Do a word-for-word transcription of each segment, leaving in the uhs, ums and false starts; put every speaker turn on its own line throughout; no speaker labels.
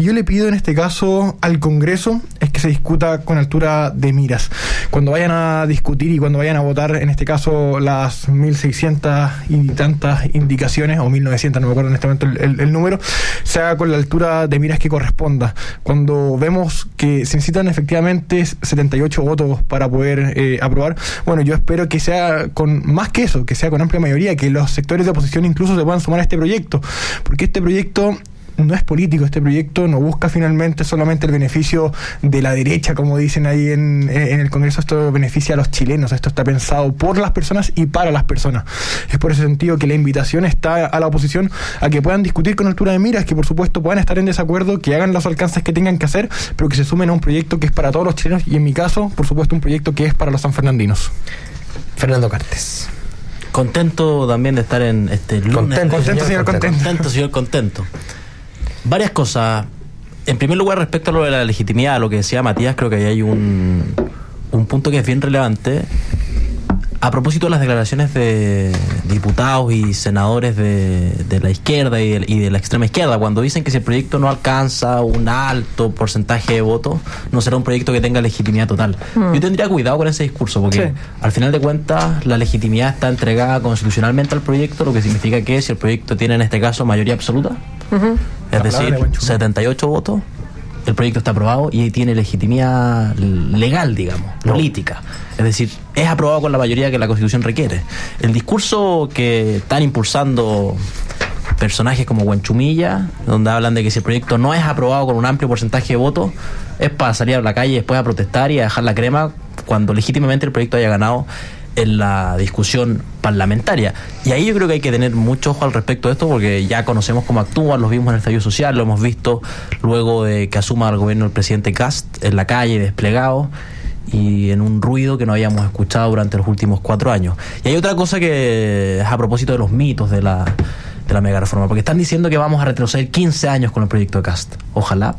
yo le pido en este caso al Congreso es que se discuta con altura de miras. Cuando vayan a discutir y cuando vayan a votar, en este caso, las mil seiscientas y tantas indicaciones, o mil novecientas, no me acuerdo en este momento el, el, el número, se haga con la altura de miras que corresponda. Cuando vemos que se necesitan efectivamente setenta y ocho votos para poder eh, aprobar, bueno, yo espero que sea con más que eso, que sea con amplia mayoría, que los sectores de oposición incluso se puedan sumar a este proyecto, porque este proyecto no es político, este proyecto no busca finalmente solamente el beneficio de la derecha, como dicen ahí en, en el Congreso. Esto beneficia a los chilenos, esto está pensado por las personas y para las personas. Es por ese sentido que la invitación está a la oposición a que puedan discutir con altura de miras, que por supuesto puedan estar en desacuerdo, que hagan los alcances que tengan que hacer, pero que se sumen a un proyecto que es para todos los chilenos y, en mi caso, por supuesto, un proyecto que es para los sanfernandinos.
Fernando Cartes.
Contento también de estar en este lunes.
Contento, contento, señor, contento.
Contento, señor, contento. Varias cosas. En primer lugar, respecto a lo de la legitimidad, a lo que decía Matías, creo que ahí hay un, un punto que es bien relevante. A propósito de las declaraciones de diputados y senadores de, de la izquierda y de, y de la extrema izquierda, cuando dicen que si el proyecto no alcanza un alto porcentaje de votos, no será un proyecto que tenga legitimidad total. Mm. Yo tendría cuidado con ese discurso, porque sí, al final de cuentas la legitimidad está entregada constitucionalmente al proyecto, lo que significa que si el proyecto tiene en este caso mayoría absoluta, uh-huh, es decir, setenta y ocho votos, el proyecto está aprobado y tiene legitimidad legal, digamos, no, política. Es decir, es aprobado con la mayoría que la Constitución requiere. El discurso que están impulsando personajes como Huanchumilla, donde hablan de que si el proyecto no es aprobado con un amplio porcentaje de votos, es para salir a la calle después a protestar y a dejar la crema cuando legítimamente el proyecto haya ganado en la discusión parlamentaria. Y ahí yo creo que hay que tener mucho ojo al respecto de esto, porque ya conocemos cómo actúan, los vimos en el estallido social, lo hemos visto luego de que asuma el gobierno el presidente Kast en la calle, desplegado, y en un ruido que no habíamos escuchado durante los últimos cuatro años. Y hay otra cosa que es a propósito de los mitos de la, de la mega reforma, porque están diciendo que vamos a retroceder quince años con el proyecto de Kast. Ojalá.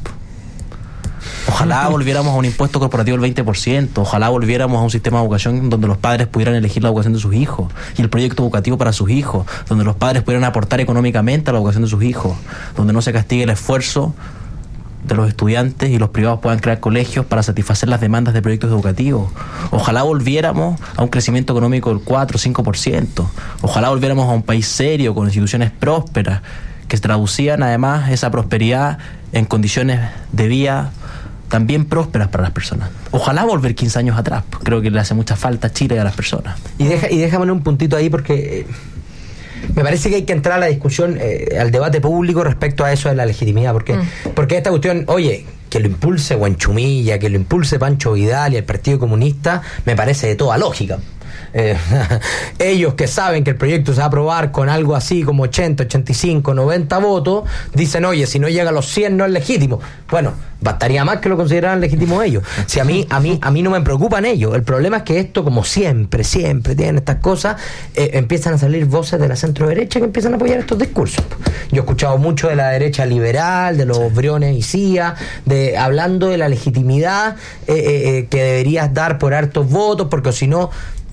Ojalá volviéramos a un impuesto corporativo del veinte por ciento, ojalá volviéramos a un sistema de educación donde los padres pudieran elegir la educación de sus hijos y el proyecto educativo para sus hijos, donde los padres pudieran aportar económicamente a la educación de sus hijos, donde no se castigue el esfuerzo de los estudiantes y los privados puedan crear colegios para satisfacer las demandas de proyectos educativos. Ojalá volviéramos a un crecimiento económico del cuatro o cinco por ciento, ojalá volviéramos a un país serio con instituciones prósperas que traducían además esa prosperidad en condiciones de vida también prósperas para las personas. Ojalá volver quince años atrás. Creo que le hace mucha falta a Chile y a las personas.
Y, deja, y déjame un puntito ahí, porque eh, me parece que hay que entrar a la discusión, eh, al debate público respecto a eso de la legitimidad, porque, mm. porque esta cuestión, oye, que lo impulse Huanchumilla, que lo impulse Pancho Vidal y el Partido Comunista, me parece de toda lógica. Eh, ellos que saben que el proyecto se va a aprobar con algo así como ochenta, ochenta y cinco, noventa votos, dicen, oye, si no llega a los cien no es legítimo. Bueno, bastaría más que lo consideraran legítimo ellos. Si a mí, a mí, a mí no me preocupan ellos. El problema es que esto, como siempre, siempre tienen estas cosas, eh, empiezan a salir voces de la centro derecha que empiezan a apoyar estos discursos. Yo he escuchado mucho de la derecha liberal, de los sí. Briones y Cía, de hablando de la legitimidad eh, eh, que deberías dar por hartos votos, porque si no.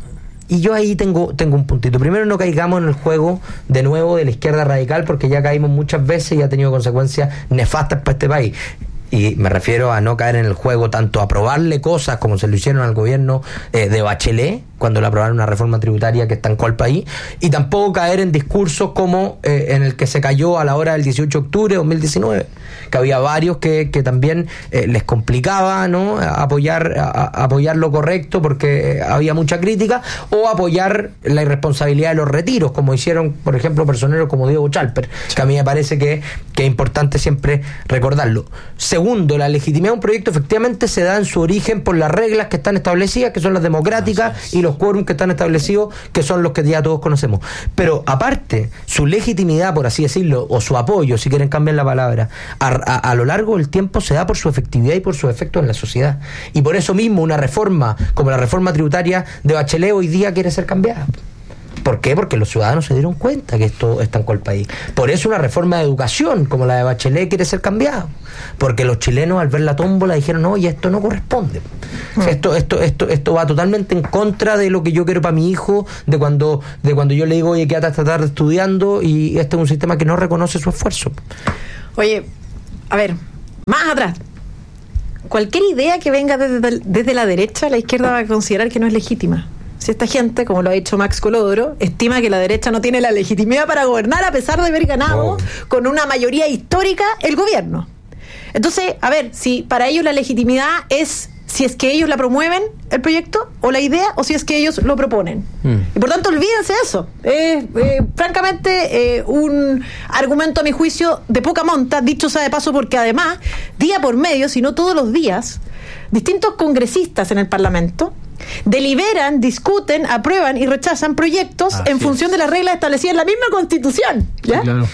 Y yo ahí tengo, tengo un puntito. Primero, no caigamos en el juego de nuevo de la izquierda radical, porque ya caímos muchas veces y ha tenido consecuencias nefastas para este país. Y me refiero a no caer en el juego tanto a aprobarle cosas como se lo hicieron al gobierno eh, de Bachelet, cuando le aprobaron una reforma tributaria que estancó al país, y tampoco caer en discursos como eh, en el que se cayó a la hora del dieciocho de octubre de dos mil diecinueve, que había varios que, que también eh, les complicaba, ¿no?, apoyar, a, a apoyar lo correcto porque había mucha crítica, o apoyar la irresponsabilidad de los retiros, como hicieron, por ejemplo, personeros como Diego Chalper, que a mí me parece que, que es importante siempre recordarlo. Segundo, la legitimidad de un proyecto efectivamente se da en su origen por las reglas que están establecidas, que son las democráticas, y los quórums que están establecidos, que son los que ya todos conocemos. Pero aparte, su legitimidad, por así decirlo, o su apoyo, si quieren cambiar la palabra, a, a, a lo largo del tiempo se da por su efectividad y por su efecto en la sociedad. Y por eso mismo una reforma como la reforma tributaria de Bachelet hoy día quiere ser cambiada. ¿Por qué? Porque los ciudadanos se dieron cuenta que esto estancó el país. Por eso una reforma de educación como la de Bachelet quiere ser cambiada. Porque los chilenos al ver la tómbola dijeron, oye, esto no corresponde. Mm. Esto, esto, esto, esto va totalmente en contra de lo que yo quiero para mi hijo, de cuando, de cuando yo le digo, oye, quédate hasta tarde estudiando, y este es un sistema que no reconoce su esfuerzo.
Oye, a ver, más atrás. Cualquier idea que venga desde, desde la derecha, la izquierda va a considerar que no es legítima. Si esta gente, como lo ha dicho Max Colodoro, estima que la derecha no tiene la legitimidad para gobernar a pesar de haber ganado oh. con una mayoría histórica el gobierno. Entonces, a ver, si para ellos la legitimidad es si es que ellos la promueven, el proyecto, o la idea, o si es que ellos lo proponen. Mm. Y por tanto, olvídense de eso. Es, eh, francamente, eh, un argumento, a mi juicio, de poca monta, dicho sea de paso, porque además, día por medio, si no todos los días, distintos congresistas en el Parlamento deliberan, discuten, aprueban y rechazan proyectos Así en función es. de las reglas establecidas en la misma Constitución, ¿ya? Sí, claro.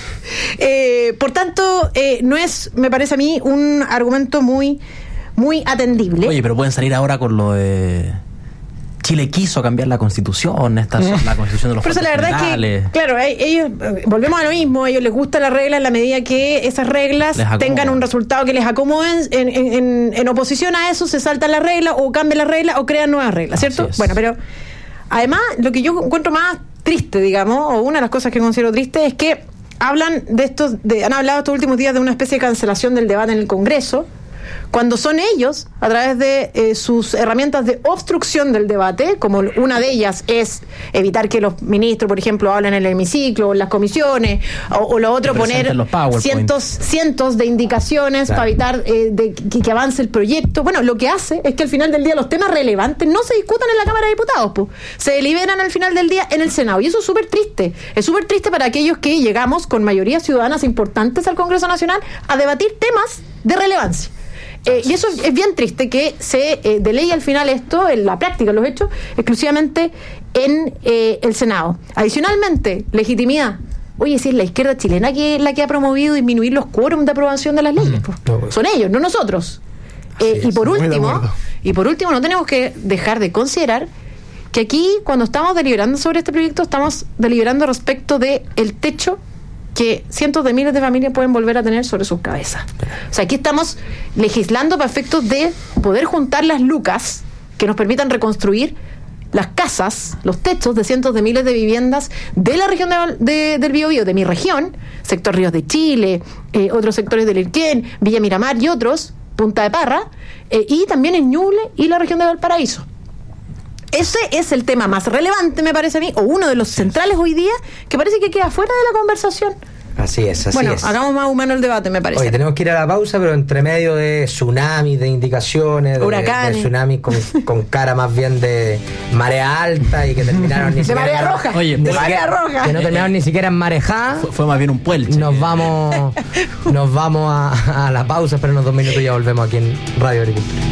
eh, por tanto, eh, no es, me parece a mí, un argumento muy muy atendible.
Oye, pero pueden salir ahora con lo de Chile quiso cambiar la Constitución, esta es la Constitución de los
Pero la verdad generales. es que, claro, ellos, volvemos a lo mismo, a ellos les gusta la regla en la medida que esas reglas tengan un resultado que les acomoden. En, en, en oposición a eso se saltan las reglas o cambian las reglas o crean nuevas reglas, ¿cierto? Bueno, pero además lo que yo encuentro más triste, digamos, o una de las cosas que considero triste es que hablan de estos, de, han hablado estos últimos días de una especie de cancelación del debate en el Congreso, cuando son ellos, a través de eh, sus herramientas de obstrucción del debate, como una de ellas es evitar que los ministros, por ejemplo, hablen en el hemiciclo, o en las comisiones, o, o lo otro, poner cientos cientos de indicaciones claro. para evitar eh, de, que, que avance el proyecto. Bueno, lo que hace es que al final del día los temas relevantes no se discutan en la Cámara de Diputados, pues, se deliberan al final del día en el Senado. Y eso es súper triste. Es súper triste para aquellos que llegamos con mayorías ciudadanas importantes al Congreso Nacional a debatir temas de relevancia. Eh, y eso es, es bien triste que se eh, delegue al final esto, en la práctica, los hechos, exclusivamente en eh, el Senado. Adicionalmente, legitimidad. Oye, si es la izquierda chilena que la que ha promovido disminuir los quórums de aprobación de las leyes. Mm, pues. no, Son ellos, no nosotros. Eh, y por último, y por último, no tenemos que dejar de considerar que aquí, cuando estamos deliberando sobre este proyecto, estamos deliberando respecto de el techo que cientos de miles de familias pueden volver a tener sobre sus cabezas. O sea, aquí estamos legislando para efectos de poder juntar las lucas que nos permitan reconstruir las casas, los techos de cientos de miles de viviendas de la región de, de, del Biobío, de mi región, sector Ríos de Chile, eh, otros sectores del Irquén, Villa Miramar y otros, Punta de Parra, eh, y también en Ñuble y la región de Valparaíso. Ese es el tema más relevante, me parece a mí, o uno de los centrales hoy día, que parece que queda fuera de la conversación.
Así es, así
bueno,
es.
Bueno, hagamos más humano el debate, me parece.
Oye, tenemos que ir a la pausa, pero entre medio de tsunamis, de indicaciones, de,
huracanes,
de tsunamis con, con cara más bien de marea alta y que terminaron ni
de
siquiera...
De marea roja,
Oye,
de
pues,
marea roja.
Que no terminaron ni siquiera en marejá.
Fue, fue más bien un puelche.
Nos vamos, nos vamos a, a la pausa, pero en unos dos minutos y ya volvemos aquí en Radio Agricultura.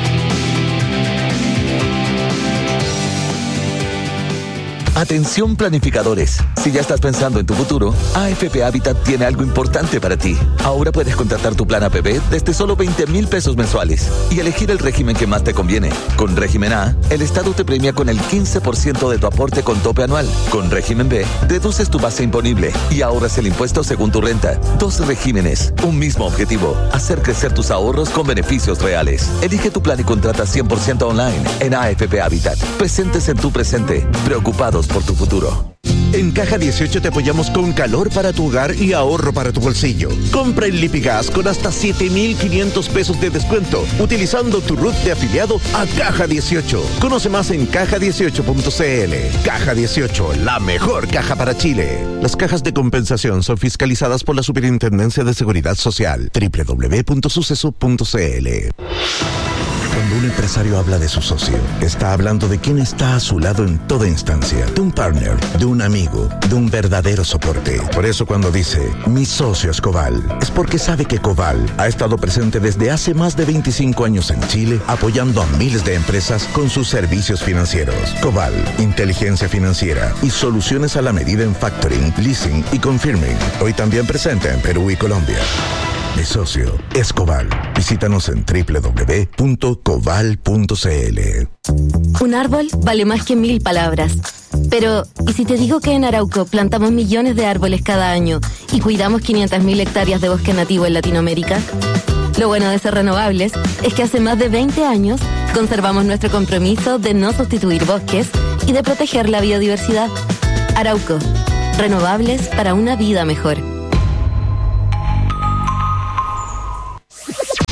Atención planificadores, si ya estás pensando en tu futuro, A F P Habitat tiene algo importante para ti. Ahora puedes contratar tu plan A P B desde solo veinte mil pesos mensuales y elegir el régimen que más te conviene. Con régimen A, el Estado te premia con el quince por ciento de tu aporte con tope anual. Con régimen B, reduces tu base imponible y ahorras el impuesto según tu renta. Dos regímenes, un mismo objetivo, hacer crecer tus ahorros con beneficios reales. Elige tu plan y contrata cien por ciento online en A F P Habitat. Presentes en tu presente, preocupados por tu futuro.
En Caja dieciocho te apoyamos con calor para tu hogar y ahorro para tu bolsillo. Compra en Lipigas con hasta siete mil quinientos pesos de descuento utilizando tu R U T de afiliado a Caja dieciocho. Conoce más en caja dieciocho punto c l. Caja dieciocho, la mejor caja para Chile. Las cajas de compensación son fiscalizadas por la Superintendencia de Seguridad Social. doble u doble u doble u punto suceso punto c l. Cuando un empresario habla de su socio, está hablando de quien está a su lado en toda instancia, de un partner, de un amigo, de un verdadero soporte. Por eso cuando dice, mi socio es Coval, es porque sabe que Coval ha estado presente desde hace más de veinticinco años en Chile, apoyando a miles de empresas con sus servicios financieros. Coval, inteligencia financiera y soluciones a la medida en factoring, leasing y confirming. Hoy también presente en Perú y Colombia. Mi socio es Coval. Visítanos en doble u doble u doble u punto coval punto c l.
Un árbol vale más que mil palabras. Pero, ¿y si te digo que en Arauco plantamos millones de árboles cada año y cuidamos quinientas mil hectáreas de bosque nativo en Latinoamérica? Lo bueno de ser renovables es que hace más de veinte años conservamos nuestro compromiso de no sustituir bosques y de proteger la biodiversidad. Arauco, renovables para una vida mejor.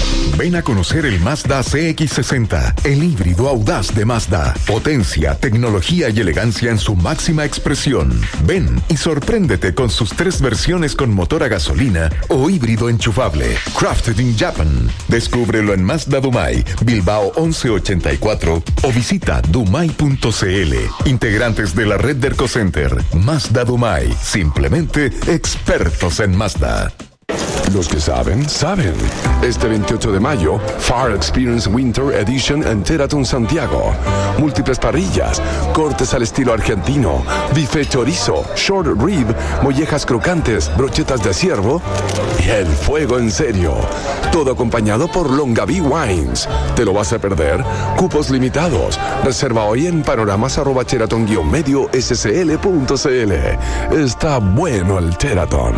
Ven a conocer el Mazda C X sesenta, el híbrido audaz de Mazda. Potencia, tecnología y elegancia en su máxima expresión. Ven y sorpréndete con sus tres versiones con motor a gasolina o híbrido enchufable. Crafted in Japan. Descúbrelo en Mazda Dumai, Bilbao once ochenta y cuatro o visita dumai punto c l. Integrantes de la red de Ercocenter. Mazda Dumai. Simplemente expertos en Mazda.
Los que saben, saben. Este veintiocho de mayo, Far Experience Winter Edition en Teraton Santiago. Múltiples parrillas, cortes al estilo argentino, bife chorizo, short rib, mollejas crocantes, brochetas de ciervo y el fuego en serio. Todo acompañado por Longaví Wines. ¿Te lo vas a perder? Cupos limitados. Reserva hoy en panoramas arroba teraton guion medio scl punto cl. Está bueno el Teraton.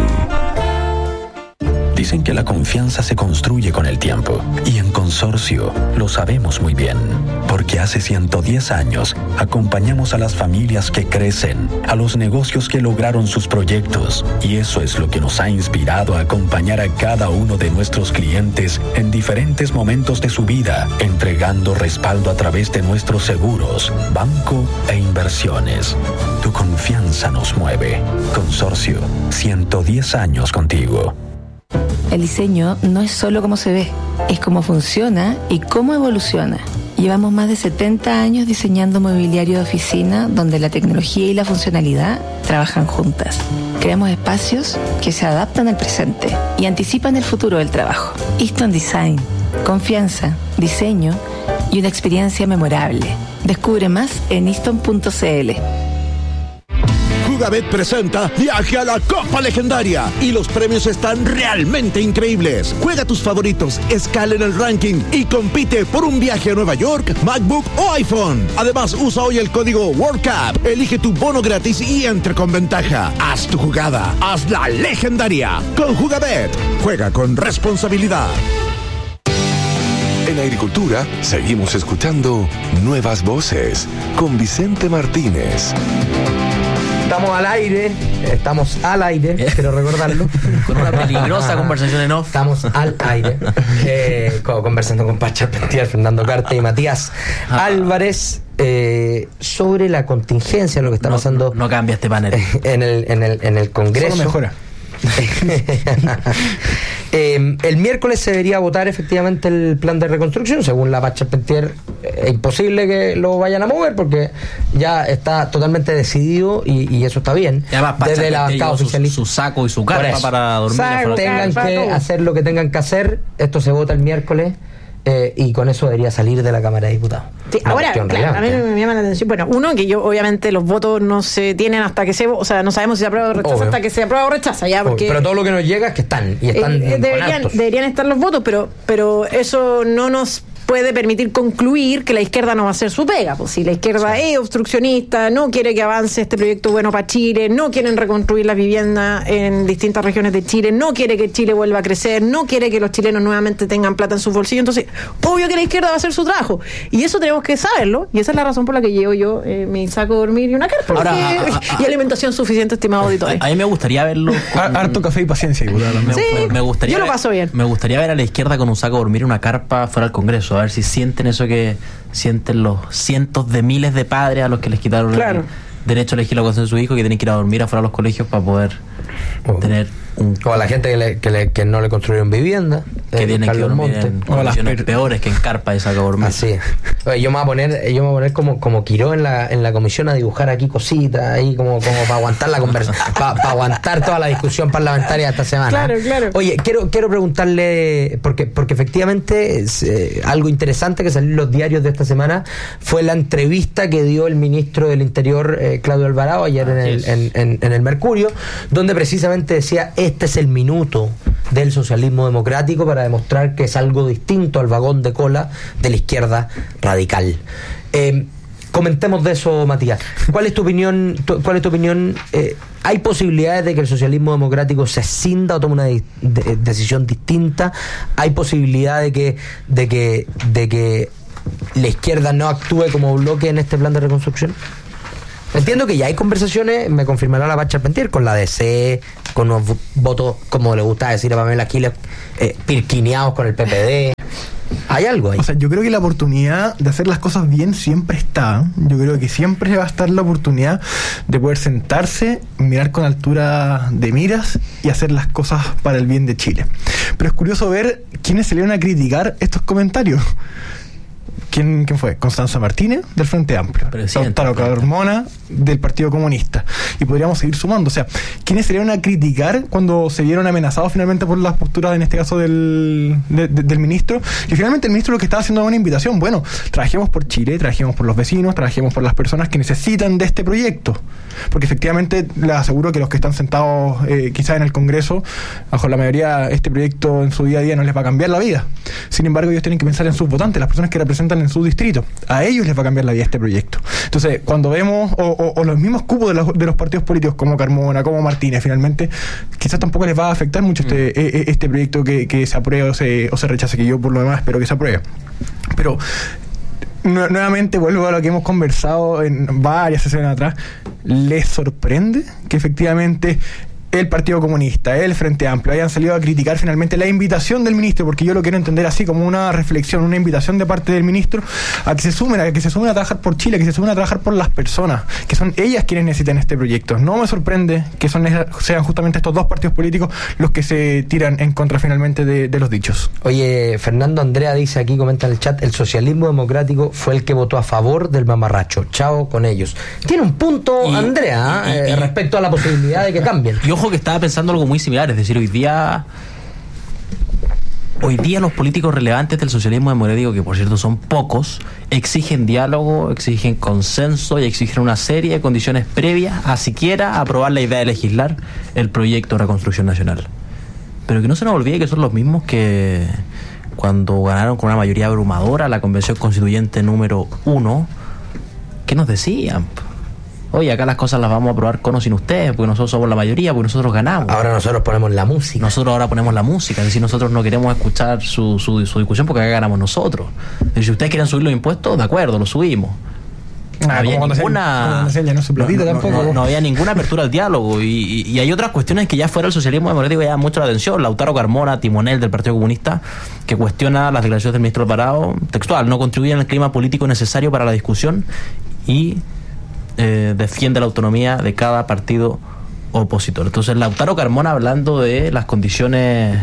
Dicen que la confianza se construye con el tiempo y en Consorcio lo sabemos muy bien, porque hace ciento diez años acompañamos a las familias que crecen, a los negocios que lograron sus proyectos, y eso es lo que nos ha inspirado a acompañar a cada uno de nuestros clientes en diferentes momentos de su vida, entregando respaldo a través de nuestros seguros, banco e inversiones. Tu confianza nos mueve. Consorcio, ciento diez años contigo.
El diseño no es solo cómo se ve, es cómo funciona y cómo evoluciona. Llevamos más de setenta años diseñando mobiliario de oficina donde la tecnología y la funcionalidad trabajan juntas. Creamos espacios que se adaptan al presente y anticipan el futuro del trabajo. Easton Design, confianza, diseño y una experiencia memorable. Descubre más en easton punto c l.
Jugabet presenta Viaje a la Copa Legendaria y los premios están realmente increíbles. Juega tus favoritos, escala en el ranking y compite por un viaje a Nueva York, MacBook o iPhone. Además, usa hoy el código World Cup, elige tu bono gratis y entre con ventaja. Haz tu jugada, haz la legendaria. Con Jugabet, juega con responsabilidad.
En Agricultura, seguimos escuchando Nuevas Voces con Vicente Martínez.
Estamos al aire, estamos al aire, quiero recordarlo.
Con una peligrosa conversación en off.
Estamos al aire, eh, conversando con Pacha Pentier, Fernando Carte y Matías ah. Álvarez eh, sobre la contingencia, lo que está
no,
pasando.
No, no cambia este panel.
En el, en el, en el Congreso.
Solo mejora.
eh, el miércoles se debería votar efectivamente el plan de reconstrucción. Según la Pacha Pentier, es imposible que lo vayan a mover porque ya está totalmente decidido y, y eso está bien.
Y además,
desde la bancada oficialista,
su, su saco y su carpa para dormir.
Saco, tengan que todo. hacer lo que tengan que hacer. Esto se vota el miércoles. Eh, y con eso debería salir de la Cámara de Diputados.
Sí, ahora, claro, a mí me llama la atención. Bueno, uno, que yo, obviamente, los votos no se tienen hasta que se. O sea, no sabemos si se aprueba o rechaza Obvio. hasta que se aprueba o rechaza. Ya, porque,
pero todo lo que nos llega es que están. Y están
eh, deberían, deberían estar los votos, pero, pero eso no nos puede permitir concluir que la izquierda no va a hacer su pega. Pues si la izquierda sí. es obstruccionista, no quiere que avance este proyecto bueno para Chile, no quieren reconstruir las viviendas en distintas regiones de Chile, no quiere que Chile vuelva a crecer, no quiere que los chilenos nuevamente tengan plata en su bolsillo, entonces, obvio que la izquierda va a hacer su trabajo. Y eso tenemos que saberlo, y esa es la razón por la que llevo yo eh, mi saco de dormir y una carpa. Ahora, porque, a, a, a, y alimentación suficiente, estimado auditor.
A mí me gustaría verlo. Con,
harto café y paciencia.
Me,
sí,
me, me gustaría
yo lo paso bien.
Me gustaría ver a la izquierda con un saco de dormir y una carpa fuera del Congreso, a ver si sienten eso que sienten los cientos de miles de padres a los que les quitaron
claro.
el derecho a elegir la educación de su hijo, que tienen que ir a dormir afuera de los colegios para poder oh. tener un...
O a la gente que, le, que, le, que no le construyeron vivienda,
que tienen que dormir Monte. en condiciones peores que en carpa y saca dormir.
Así. Oye, yo me voy a poner, yo me voy a poner como, como Quiró en la, en la comisión a dibujar aquí cositas, ahí como, como para aguantar la conversación, para pa aguantar toda la discusión parlamentaria esta semana.
Claro, claro.
Oye, quiero, quiero preguntarle, porque, porque efectivamente es, eh, algo interesante que salió en los diarios de esta semana fue la entrevista que dio el ministro del Interior, eh, Claudio Alvarado, ayer en el, en, en, en el Mercurio, donde precisamente decía: este es el minuto del socialismo democrático para demostrar que es algo distinto al vagón de cola de la izquierda radical. Eh, comentemos de eso, Matías. ¿Cuál es tu opinión? Tu, ¿Cuál es tu opinión? Eh, ¿Hay posibilidades de que el socialismo democrático se escinda o tome una de, de, decisión distinta? ¿Hay posibilidad de que, de que, de que la izquierda no actúe como bloque en este plan de reconstrucción? Entiendo que ya hay conversaciones, me confirmará la Pacha Pentier, con la D C, con unos votos, como le gusta decir a Pamela Aquiles, eh, pirquineados con el P P D. Hay algo ahí.
O sea, yo creo que la oportunidad de hacer las cosas bien siempre está. Yo creo que siempre va a estar la oportunidad de poder sentarse, mirar con altura de miras y hacer las cosas para el bien de Chile. Pero es curioso ver quiénes salieron a criticar estos comentarios. ¿Quién, ¿Quién fue? Constanza Martínez, del Frente Amplio. Lautaro Carmona, del Partido Comunista. Y podríamos seguir sumando. O sea, ¿quiénes salieron a criticar cuando se vieron amenazados finalmente por las posturas, en este caso, del, de, de, del ministro? Y finalmente el ministro lo que estaba haciendo es una invitación. Bueno, trabajemos por Chile, trabajemos por los vecinos, trabajemos por las personas que necesitan de este proyecto. Porque efectivamente les aseguro que los que están sentados eh, quizás en el Congreso, bajo la mayoría, este proyecto en su día a día no les va a cambiar la vida. Sin embargo, ellos tienen que pensar en sus votantes, las personas que representan en su distrito. A ellos les va a cambiar la vida este proyecto. Entonces, cuando vemos, o, o, o los mismos cupos de los, de los partidos políticos como Carmona, como Martínez, finalmente, quizás tampoco les va a afectar mucho mm. este, este proyecto que, que se apruebe o se, o se rechace, que yo por lo demás espero que se apruebe. Pero nuevamente vuelvo a lo que hemos conversado en varias sesiones atrás. ¿Les sorprende que efectivamente el Partido Comunista, el Frente Amplio hayan salido a criticar finalmente la invitación del ministro? Porque yo lo quiero entender así, como una reflexión, una invitación de parte del ministro a que se sumen, a que se sumen a trabajar por Chile, a que se sumen a trabajar por las personas, que son ellas quienes necesitan este proyecto. No me sorprende que son, sean justamente estos dos partidos políticos los que se tiran en contra finalmente de, de los dichos.
Oye, Fernando Andrea dice aquí, comenta en el chat, el socialismo democrático fue el que votó a favor del mamarracho. Chao con ellos. Tiene un punto, y, Andrea, y, y, eh, y, respecto a la posibilidad de que cambien.
Y ojo que estaba pensando algo muy similar, es decir, hoy día hoy día los políticos relevantes del socialismo democrático, que por cierto son pocos, exigen diálogo, exigen consenso y exigen una serie de condiciones previas a siquiera aprobar la idea de legislar el proyecto de reconstrucción nacional. Pero que no se nos olvide que son los mismos que cuando ganaron con una mayoría abrumadora la convención constituyente número uno, ¿qué nos decían? Oye, acá las cosas las vamos a aprobar con o sin ustedes, porque nosotros somos la mayoría, porque nosotros ganamos.
Ahora nosotros ponemos la música.
Nosotros ahora ponemos la música, es decir, nosotros no queremos escuchar su, su, su discusión porque acá ganamos nosotros. Es decir, si ustedes quieren subir los impuestos, de acuerdo, los subimos. No
ah,
había ninguna
se, no, no,
tampoco. No, no había ninguna apertura al diálogo y, y, y hay otras cuestiones que ya fuera el socialismo democrático llaman mucho la atención. Lautaro Carmona, timonel del Partido Comunista, que cuestiona las declaraciones del ministro Alvarado, textual, no contribuyen al clima político necesario para la discusión y eh, defiende la autonomía de cada partido opositor. Entonces Lautaro Carmona hablando de las condiciones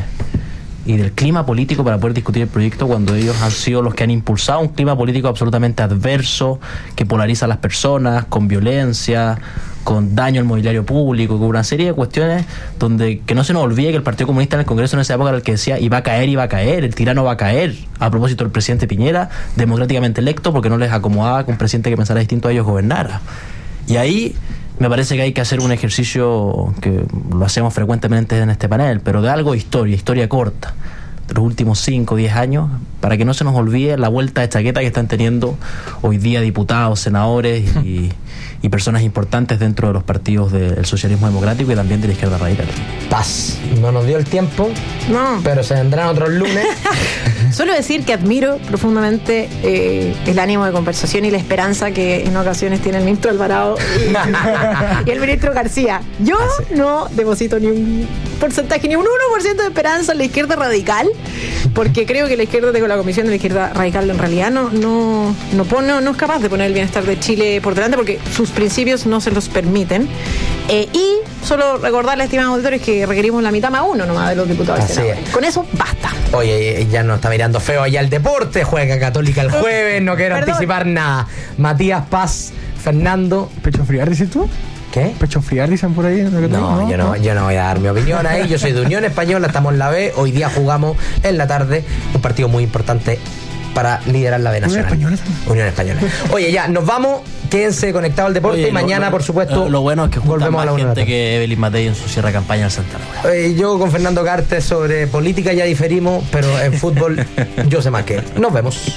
y del clima político para poder discutir el proyecto, cuando ellos han sido los que han impulsado un clima político absolutamente adverso, que polariza a las personas, con violencia, con daño al mobiliario público, con una serie de cuestiones donde que no se nos olvide que el Partido Comunista en el Congreso en esa época era el que decía iba a caer, iba a caer, el tirano va a caer, a propósito del presidente Piñera, democráticamente electo, porque no les acomodaba que un presidente que pensara distinto a ellos gobernara. Y ahí me parece que hay que hacer un ejercicio que lo hacemos frecuentemente en este panel, pero de algo de historia, historia corta, de los últimos cinco o diez años, para que no se nos olvide la vuelta de chaqueta que están teniendo hoy día diputados, senadores y, y personas importantes dentro de los partidos del socialismo democrático y también de la izquierda radical.
Paz. No nos dio el tiempo,
no,
pero se vendrán otros lunes.
Solo decir que admiro profundamente eh, el ánimo de conversación y la esperanza que en ocasiones tiene el ministro Alvarado y, y el ministro García. Yo ah, sí. no deposito ni un porcentaje, ni un uno por ciento de esperanza en la izquierda radical, porque creo que la izquierda, tengo la comisión de la izquierda radical, en realidad no, no, no, pone, no es capaz de poner el bienestar de Chile por delante, porque sus principios no se los permiten. Eh, y solo recordarle, estimados auditores, que requerimos la mitad más uno nomás de los diputados. Con eso basta.
Oye, ya nos está mirando feo allá el deporte, juega Católica el jueves, no quiero Perdón. anticipar nada. Matías Paz, Fernando.
¿Pecho friar, dices tú?
¿Qué?
¿Pecho friar, dicen por ahí?
No, no, yo no, yo no voy a dar mi opinión ahí. Yo soy de Unión Española, estamos en la B. Hoy día jugamos en la tarde un partido muy importante para liderar la B nacional.
Unión Española.
Unión Española. Oye, ya, nos vamos. Quédense conectados al deporte. Oye, y mañana,
lo,
por supuesto,
lo bueno es que
volvemos
a la gente que Evelyn Matei en su cierre de campaña en Santa Laura.
Eh, yo con Fernando Cartes sobre política ya diferimos, pero en fútbol yo sé más que él. Nos vemos.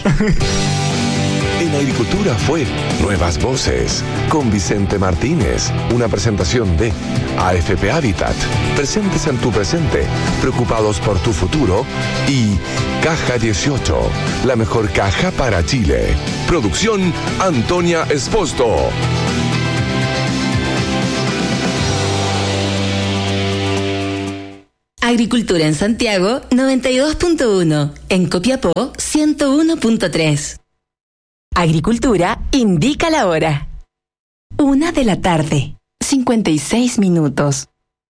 En Agricultura fue Nuevas Voces con Vicente Martínez, una presentación de A F P Habitat, presentes en tu presente, preocupados por tu futuro, y Caja dieciocho, la mejor caja para Chile. Producción Antonia Esposto.
Agricultura en Santiago noventa y dos punto uno, en Copiapó ciento uno punto tres.
Agricultura indica la hora. Una de la tarde, cincuenta y seis minutos.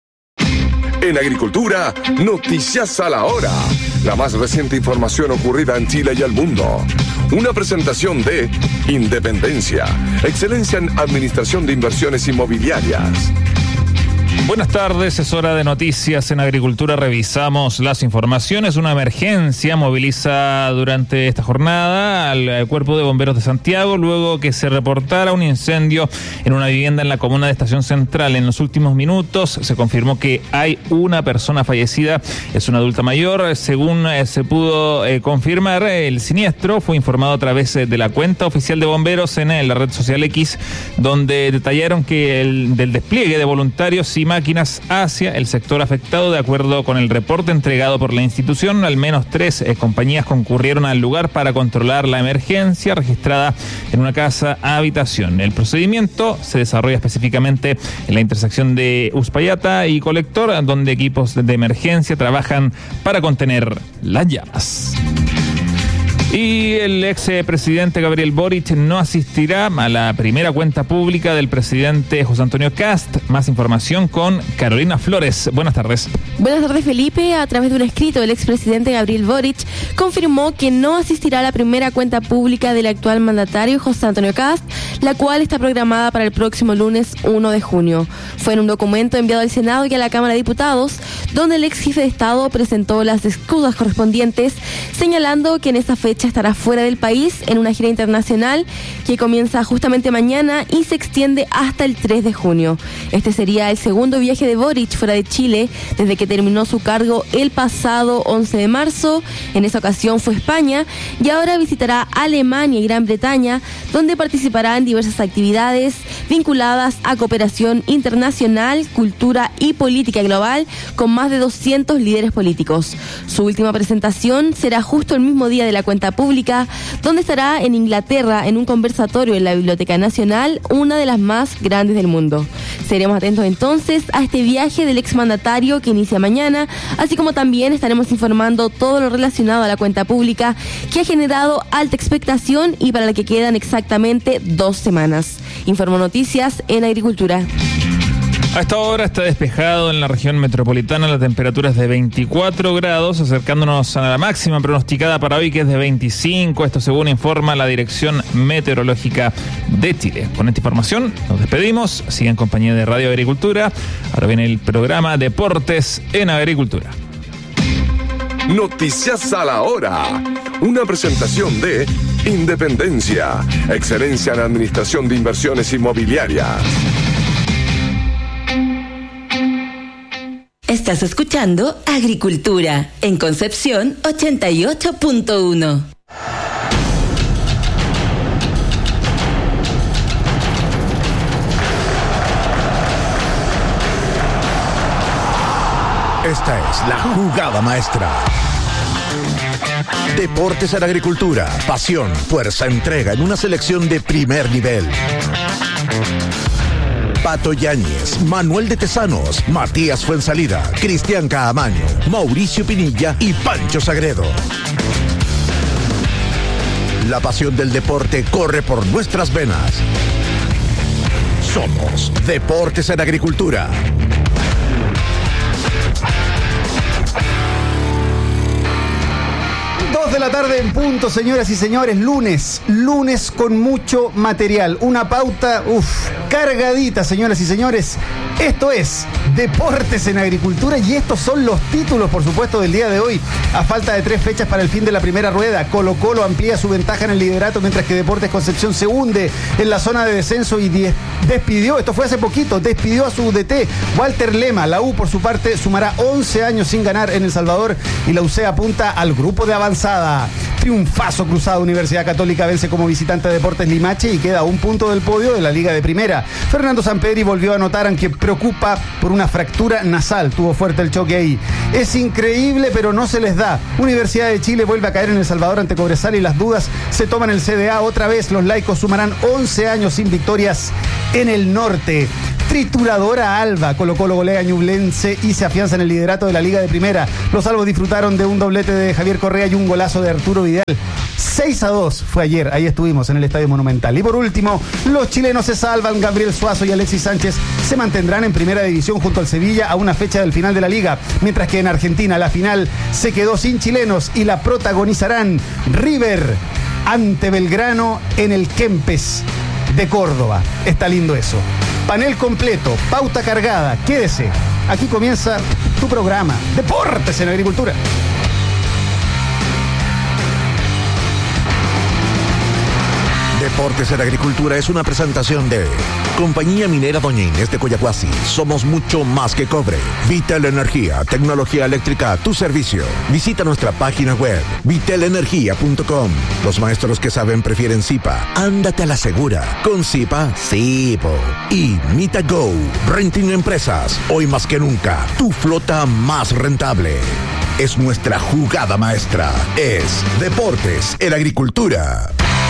En Agricultura, noticias a la hora. La más reciente información ocurrida en Chile y al mundo. Una presentación de Independencia, excelencia en administración de inversiones inmobiliarias.
Buenas tardes, es hora de noticias en Agricultura. Revisamos las informaciones. Una emergencia moviliza durante esta jornada al Cuerpo de Bomberos de Santiago luego que se reportara un incendio en una vivienda en la comuna de Estación Central. En los últimos minutos se confirmó que hay una persona fallecida, es una adulta mayor. Según eh, se pudo eh, confirmar, el siniestro fue informado a través de la cuenta oficial de bomberos en, en la red social X, donde detallaron que el del despliegue de voluntarios y máquinas hacia el sector afectado. De acuerdo con el reporte entregado por la institución, al menos tres eh, compañías concurrieron al lugar para controlar la emergencia registrada en una casa habitación. El procedimiento se desarrolla específicamente en la intersección de Uspallata y Colector, donde equipos de emergencia trabajan para contener las llamas. Y el ex presidente Gabriel Boric no asistirá a la primera cuenta pública del presidente José Antonio Kast. Más información con Carolina Flores. Buenas tardes.
Buenas tardes, Felipe. A través de un escrito, el expresidente Gabriel Boric confirmó que no asistirá a la primera cuenta pública del actual mandatario José Antonio Kast, la cual está programada para el próximo lunes uno de junio. Fue en un documento enviado al Senado y a la Cámara de Diputados, donde el ex jefe de Estado presentó las excusas correspondientes, señalando que en esa fecha estará fuera del país en una gira internacional que comienza justamente mañana y se extiende hasta el tres de junio. Este sería el segundo viaje de Boric fuera de Chile desde que terminó su cargo el pasado once de marzo. En esa ocasión fue España y ahora visitará Alemania y Gran Bretaña, donde participará en diversas actividades vinculadas a cooperación internacional, cultura y política global con más de doscientos líderes políticos. Su última presentación será justo el mismo día de la cuenta pública, donde estará en Inglaterra en un conversatorio en la Biblioteca Nacional, una de las más grandes del mundo. Seremos atentos entonces a este viaje del exmandatario que inicia mañana, así como también estaremos informando todo lo relacionado a la cuenta pública que ha generado alta expectación y para la que quedan exactamente dos semanas. Informo Noticias en Agricultura.
A esta hora está despejado en la región metropolitana, la temperatura es de veinticuatro grados, acercándonos a la máxima pronosticada para hoy, que es de veinticinco, esto según informa la Dirección Meteorológica de Chile. Con esta información nos despedimos, sigue en compañía de Radio Agricultura. Ahora viene el programa Deportes en Agricultura.
Noticias a la hora, una presentación de Independencia, excelencia en administración de inversiones inmobiliarias.
Estás escuchando Agricultura en Concepción ochenta y ocho punto uno.
Esta es la jugada maestra. Deportes en Agricultura, pasión, fuerza, entrega en una selección de primer nivel. Pato Yáñez, Manuel de Tesanos, Matías Fuensalida, Cristian Caamaño, Mauricio Pinilla y Pancho Sagredo. La pasión del deporte corre por nuestras venas. Somos Deportes en Agricultura.
De la tarde en punto, señoras y señores, lunes, lunes con mucho material, una pauta, uff, cargadita, señoras y señores. Esto es Deportes en Agricultura y estos son los títulos, por supuesto, del día de hoy. A falta de tres fechas para el fin de la primera rueda, Colo Colo amplía su ventaja en el liderato, mientras que Deportes Concepción se hunde en la zona de descenso y despidió, esto fue hace poquito, despidió a su D T, Walter Lema. La U, por su parte, sumará once años sin ganar en El Salvador y la U C apunta al grupo de avanzada. Triunfazo cruzado, Universidad Católica vence como visitante a Deportes Limache y queda a un punto del podio de la Liga de Primera. Fernando Sampedri volvió a anotar, aunque preocupa por una fractura nasal, tuvo fuerte el choque ahí. Es increíble, pero no se les da. Universidad de Chile vuelve a caer en El Salvador ante Cobresal y las dudas se toman el C D A otra vez. Los laicos sumarán once años sin victorias en el norte. Trituradora Alba. Colo Colo golea a Ñublense y se afianza en el liderato de la Liga de Primera. Los albos disfrutaron de un doblete de Javier Correa y un golazo de Arturo Vidal. seis a dos fue ayer, ahí estuvimos en el Estadio Monumental. Y por último, los chilenos se salvan. Gabriel Suazo y Alexis Sánchez se mantendrán en primera división junto al Sevilla a una fecha del final de la Liga, mientras que en Argentina la final se quedó sin chilenos y la protagonizarán River ante Belgrano en el Kempes de Córdoba. Está lindo eso. Panel completo, pauta cargada, quédese. Aquí comienza tu programa Deportes en Agricultura.
Deportes en Agricultura es una presentación de Compañía Minera Doña Inés de Coyahuasi. Somos mucho más que cobre. Vital Energía, tecnología eléctrica a tu servicio. Visita nuestra página web, vital energía punto com. Los maestros que saben prefieren Zipa. Ándate a la segura. Con Zipa, sí, po. Y MitaGo, Renting Empresas. Hoy más que nunca, tu flota más rentable. Es nuestra jugada maestra. Es Deportes en Agricultura.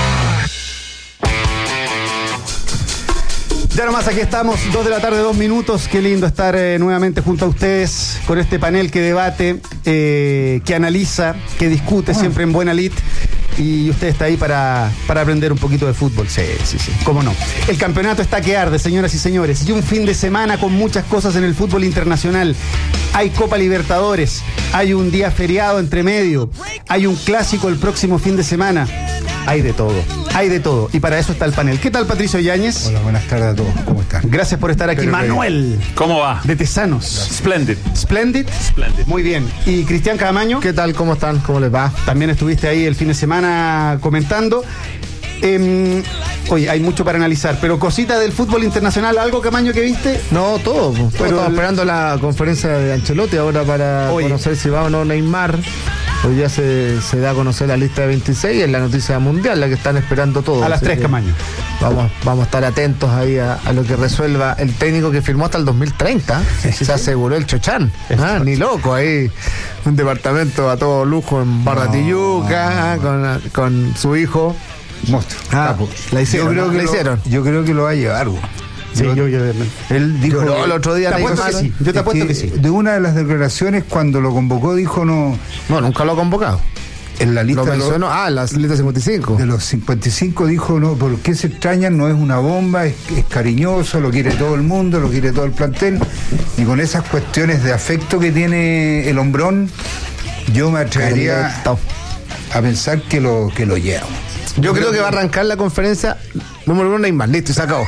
Ya nomás aquí estamos, dos de la tarde, dos minutos. Qué lindo estar eh, nuevamente junto a ustedes con este panel que debate, eh, que analiza, que discute ah. siempre en buena lid. Y usted está ahí para, para aprender un poquito de fútbol. Sí, sí, sí, cómo no. El campeonato está que arde, señoras y señores. Y un fin de semana con muchas cosas en el fútbol internacional. Hay Copa Libertadores, hay un día feriado entre medio, hay un clásico el próximo fin de semana. Hay de todo, hay de todo. Y para eso está el panel. ¿Qué tal, Patricio Yáñez?
Hola, buenas tardes a todos. ¿Cómo están?
Gracias por estar aquí. Pero Manuel.
¿Cómo va?
De Tesanos.
Splendid.
Splendid.
Splendid.
Muy bien. ¿Y Cristian Camaño?
¿Qué tal? ¿Cómo están? ¿Cómo les va?
También estuviste ahí el fin de semana comentando. Eh, oye, hay mucho para analizar, pero cositas del fútbol internacional, ¿algo, Camaño, que viste?
No, todo. todo pero estamos el... esperando la conferencia de Ancelotti ahora para oye. conocer si va o no Neymar. Hoy día se, se da a conocer la lista de veintiséis, es la noticia mundial, la que están esperando todos.
A las tres, Camaño.
Vamos, vamos a estar atentos ahí a, a lo que resuelva el técnico que firmó hasta el dos mil treinta. Sí, sí, se aseguró el Chochán. Ah, ni loco, ahí un departamento a todo lujo en Barra no, Tijuca, no. con, con su hijo.
Monstruo.
Ah, la hicieron.
Yo creo, que
la
lo,
hicieron.
yo creo que lo va a llevar, güey.
Sí, yo, yo,
él dijo
yo, no, el otro día
te
dijo,
que sí.
Yo te apuesto que, que sí.
De una de las declaraciones cuando lo convocó dijo no.
No, nunca lo ha convocado.
En la lista
lo mencionó,
de los,
ah, la lista cincuenta y cinco.
De los cincuenta y cinco dijo, no, ¿por qué se extrañan? No es una bomba, es, es cariñoso, lo quiere todo el mundo, lo quiere todo el plantel. Y con esas cuestiones de afecto que tiene el hombrón, yo me atrevería a pensar que lo, que lo lleva.
Yo, yo creo que, que va a arrancar la conferencia número uno Neymar, listo, y se acabó.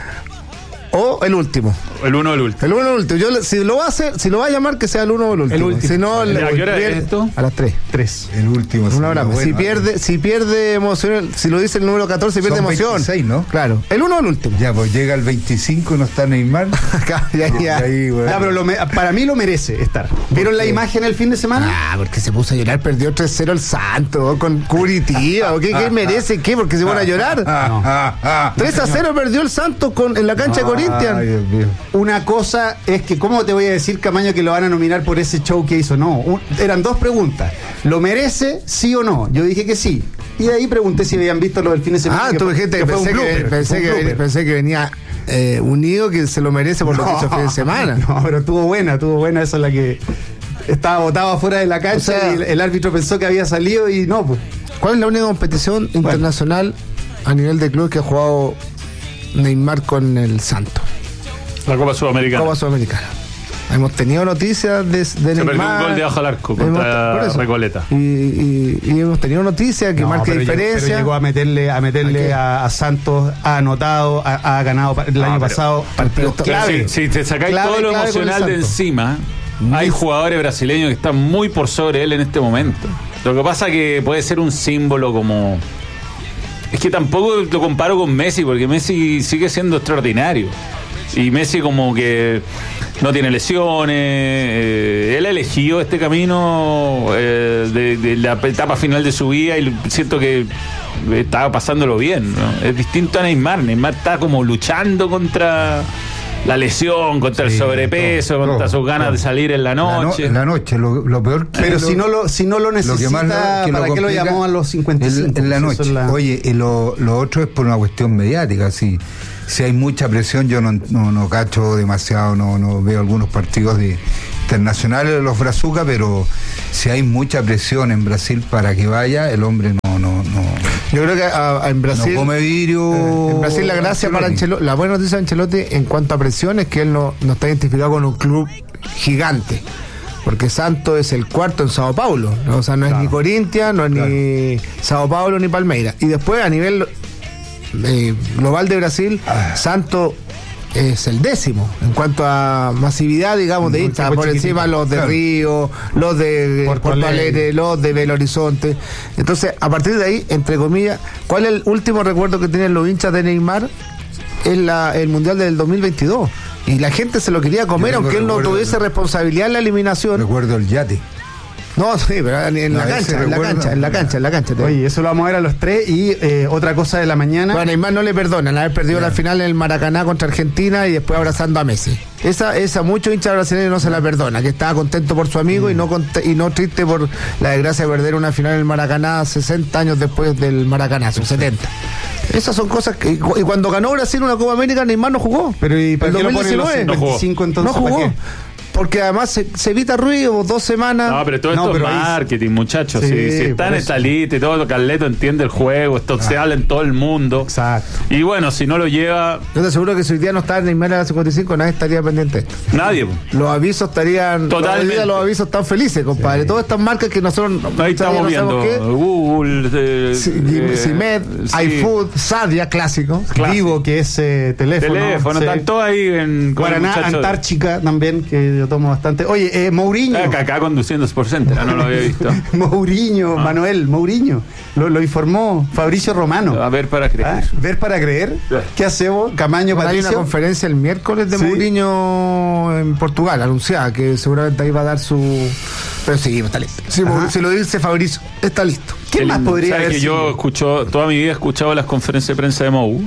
O el último.
El uno o el último.
El uno o el último. Yo, si lo va a hacer, si lo va a llamar, que sea el uno o el último.
El último.
Si no, el,
¿a qué hora es esto?
A las tres.
Tres.
El último.
Una hora más. Si pierde, si pierde emoción, si lo dice el número catorce, pierde emoción.
veintiséis, ¿no?
Claro. El uno o el último.
Ya, pues llega el veinticinco y no está Neymar.
ya, ya. Ahí, bueno. Ya, pero lo me, para mí lo merece estar. ¿Vieron la imagen el fin de semana?
Ah, porque se puso a llorar, perdió tres cero el Santo, con Curitiba. ¿Qué, qué merece? ¿Qué? Porque se van a llorar. No. tres a cero perdió el Santo con, en la cancha de Corinthians.
Ay, Dios mío.
Una cosa es que, ¿cómo te voy a decir, Camaño, que lo van a nominar por ese show que hizo? No, un, eran dos preguntas. ¿Lo merece, sí o no? Yo dije que sí. Y de ahí pregunté si habían visto lo del fin de semana.
Ah, tú dijiste que, que pensé, que, pensé, que, pensé que venía eh, unido, que se lo merece por no, lo que hizo el fin de semana.
No, pero estuvo buena, estuvo buena. Esa es la que estaba botado afuera de la cancha, o sea, y el, el árbitro pensó que había salido y no, pues.
¿Cuál es la única competición internacional a nivel de club que ha jugado Neymar con el Santo?
La Copa Sudamericana.
Copa Sudamericana. Hemos tenido noticias de, de
Se
Neymar.
perdió un gol debajo del arco contra hemos, Recoleta.
Y, y, y hemos tenido noticias que no, marca diferencia.
Llegó, pero llegó a meterle a meterle a, a Santos, ha anotado, ha, ha ganado el no, año pero, pasado partidos clave.
Si, si te sacáis
clave,
todo lo emocional de encima, hay jugadores brasileños que están muy por sobre él en este momento. Lo que pasa que puede ser un símbolo como... Es que tampoco lo comparo con Messi, porque Messi sigue siendo extraordinario. Y Messi como que no tiene lesiones, eh, él ha elegido este camino eh, de, de la etapa final de su vida y siento que estaba pasándolo bien, ¿no? Es distinto a Neymar. Neymar está como luchando contra la lesión, contra sí, el sobrepeso, todo, contra todo, sus ganas todo. de salir en la noche.
En la, no, la noche, lo, lo peor que
Pero
lo,
si no lo si no lo necesita, lo lo, que ¿para lo qué lo llamó a los cincuenta y cinco?
En, en la noche. La... Oye, y lo, lo otro es por una cuestión mediática, sí. si hay mucha presión, yo no, no, no cacho demasiado, no, no veo algunos partidos de internacionales de los Brazucas, pero si hay mucha presión en Brasil para que vaya, el hombre no, no, no.
Yo creo que a, a, en Brasil
no come vidrio.
Eh, en Brasil la gracia
Ancelotti.
para Ancelotti, la buena noticia de Ancelotti en cuanto a presión es que él no, no está identificado con un club gigante. Porque Santos es el cuarto en Sao Paulo, ¿no? O sea, no es claro. ni Corinthians, no es claro. ni Sao Paulo ni Palmeiras. Y después a nivel eh, global de Brasil, ah. Santos es el décimo en cuanto a masividad, digamos, de hinchas, por encima los de claro. Río, los de Porto Alegre, los de Belo Horizonte. Entonces, a partir de ahí, entre comillas, ¿cuál es el último recuerdo que tienen los hinchas de Neymar? Es la, el Mundial del dos mil veintidós. Y la gente se lo quería comer, aunque él no tuviese el, responsabilidad en la eliminación.
Recuerdo el yate.
No, sí, pero en, la, cancha, en la cancha, en la cancha, en la cancha.
Oye, eso lo vamos a ver a los tres. Y eh, otra cosa de la mañana.
Bueno, Neymar no le perdonan haber perdido yeah. la final en el Maracaná contra Argentina y después abrazando a Messi. Esa, esa muchos hinchas brasileños no se la perdona, que estaba contento por su amigo mm. y no conte, y no triste por la desgracia de perder una final en el Maracaná sesenta años después del Maracanazo, setenta. Esas son cosas que. Y cuando ganó Brasil una Copa América, Neymar no jugó.
Pero ¿y para qué lo ponen los
veinticinco entonces? No jugó. Porque además se, se evita ruido, dos semanas.
No, pero todo
no,
esto
pero
es marketing, ahí... muchachos. Sí, si, si está en esta lista y todo, Carleto entiende el juego, esto ah. se habla en todo el mundo.
Exacto.
Y bueno, si no lo lleva.
Yo te aseguro que si hoy día no está en Neymar a las cincuenta y cinco, nadie estaría pendiente.
Nadie.
Los avisos estarían.
Totalmente.
Los, los avisos están felices, compadre. Sí. Todas estas marcas que nosotros.
Ahí estamos viendo. Google,
eh, Cimed, eh, iFood, Sadia, clásico.
clásico. Vivo, que es eh, teléfono.
Teléfono, sí. Están todos ahí en.
Guaraná, Antártica también, que yo tomo bastante. Oye, eh, Mourinho.
Acá, acá conduciendo Sport Center, no lo había visto.
Mourinho, ah. Manuel, Mourinho. Lo, lo informó Fabricio Romano.
A ver para creer.
¿Ah? Ver para creer. ¿Qué hacemos? Camaño, Patricio.
Hay una conferencia el miércoles de sí. Mourinho en Portugal, anunciada, que seguramente ahí va a dar su. Pero sí, está listo. Si, si lo dice Fabricio, está listo.
¿Qué, ¿Qué más lindo. podría
haber? Que yo escucho, toda mi vida he escuchado las conferencias de prensa de Mou.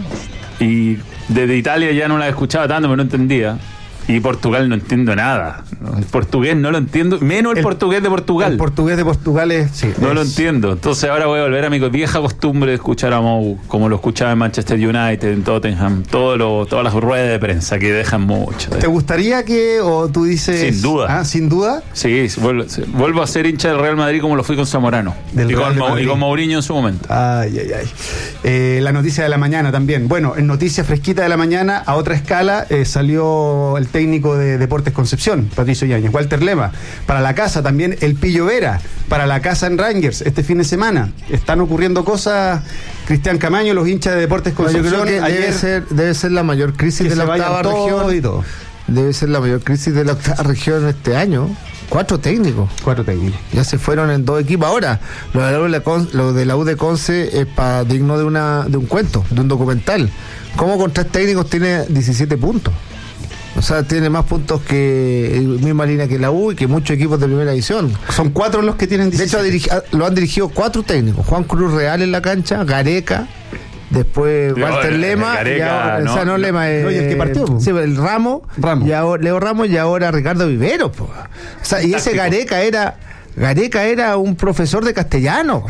Y desde Italia ya no las escuchaba tanto, pero no entendía. Y Portugal no entiendo nada. El portugués no lo entiendo, menos el, el portugués de Portugal.
El portugués de Portugal es... Sí,
no
es...
lo entiendo. Entonces ahora voy a volver a mi vieja costumbre de escuchar a Mou, como lo escuchaba en Manchester United, en Tottenham, todo lo, todas las ruedas de prensa que dejan mucho.
¿Te gustaría que, o tú dices...
Sin duda.
¿Ah, sin duda?
Sí, vuelvo, vuelvo a ser hincha del Real Madrid como lo fui con Zamorano. Del y, con, Madrid. y con Mourinho en su momento.
Ay, ay, ay. Eh, la noticia de la mañana también. Bueno, en noticia fresquita de la mañana, a otra escala, eh, salió el técnico de Deportes Concepción, Patricio Yáñez, Walter Lema. Para la casa también el Pillo Vera, para la casa en Rangers este fin de semana. Están ocurriendo cosas, Cristian Camaño, los hinchas de Deportes Concepción.
Yo creo que ayer, debe ser, debe ser la mayor crisis de la octava región. Y todo. Debe ser la mayor crisis de la octava región este año. Cuatro técnicos.
Cuatro técnicos.
Ya se fueron en dos equipos. Ahora, lo de la U de, Con, lo de, la U de Conce es para digno de una de un cuento, de un documental. ¿Cómo con tres técnicos tiene diecisiete puntos? O sea, tiene más puntos que misma línea que la U y que muchos equipos de primera división.
Son cuatro los que tienen diecisiete.
De hecho, dirigi- lo han dirigido cuatro técnicos. Juan Cruz Real en la cancha, Gareca, después
Yo,
Walter
eh,
Lema,
Gareca,
y ahora,
no,
o sea, no,
no
Lema, eh,
no, ¿y el que partió?
Sí, el Ramos,
Ramos.
Y ahora, Leo Ramos y ahora Ricardo Vivero. Po. O sea, y Táctico. ese Gareca era, Gareca era un profesor de castellano.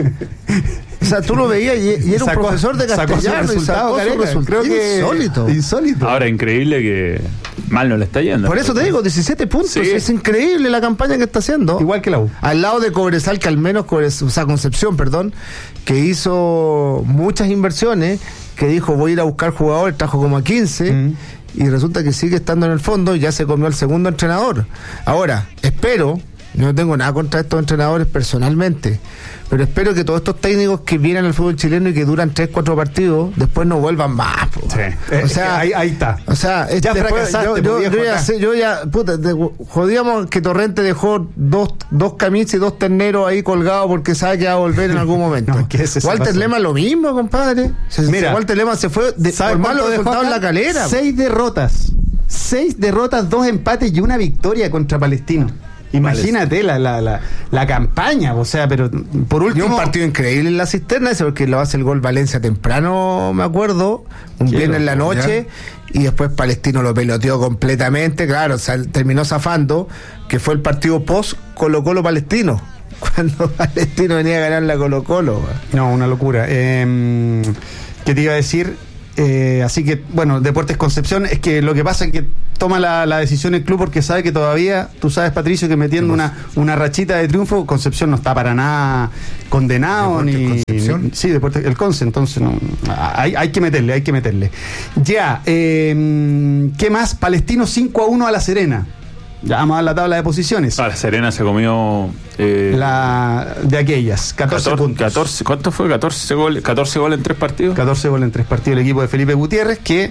O sea, tú lo veías y, y era
sacó,
un profesor de castellano
y sacó su resultado.
Creo que insólito.
insólito.
Ahora, increíble que mal no le está yendo.
Por eso te digo, diecisiete puntos. Sí. Es increíble la campaña que está haciendo.
Igual que la U.
Al lado de Cobresal, que al menos, Cobres, o sea, Concepción, perdón, que hizo muchas inversiones, que dijo voy a ir a buscar jugadores, trajo como a quince. Mm. Y resulta que sigue estando en el fondo y ya se comió el segundo entrenador. Ahora, espero, yo no tengo nada contra estos entrenadores personalmente, pero espero que todos estos técnicos que vienen al fútbol chileno y que duran tres, cuatro partidos, después no vuelvan más.
Sí.
O sea,
ahí, ahí está.
O sea,
ya
después, yo, yo, yo, ya sé, yo ya, puta, de, jodíamos que Torrente dejó dos, dos camisas y dos terneros ahí colgados porque sabe que va a volver en algún momento. No, Walter Lema lo mismo, compadre. Se,
Mira,
Walter Lema se fue de, por malo resultado en la Calera.
Seis derrotas. Seis derrotas, dos empates y una victoria contra Palestino. Imagínate la, la, la, la campaña, o sea, pero por último...
Y un partido increíble en la cisterna, ese porque lo hace el gol Valencia temprano, me acuerdo, un viernes en la noche, ya. Y después Palestino lo peloteó completamente, claro, o sea, terminó zafando, que fue el partido post Colo-Colo Palestino, cuando Palestino venía a ganar la Colo-Colo.
No, una locura. Eh, ¿Qué te iba a decir? Eh, así que, bueno, Deportes Concepción, es que lo que pasa es que toma la, la decisión el club porque sabe que todavía, tú sabes, Patricio, que metiendo una, una rachita de triunfo, Concepción no está para nada condenado.
¿Deportes
ni,
Concepción?
ni Sí, Deportes, el Conce, entonces no, hay, hay que meterle, hay que meterle. Ya, eh, ¿qué más? Palestino cinco a uno a La Serena. Ya vamos a la tabla de posiciones.
Ah, La Serena se comió. Eh,
la de aquellas, catorce,
catorce
puntos.
catorce, ¿cuánto fue? catorce goles, catorce goles en tres partidos.
catorce goles en tres partidos el equipo de Felipe Gutiérrez, que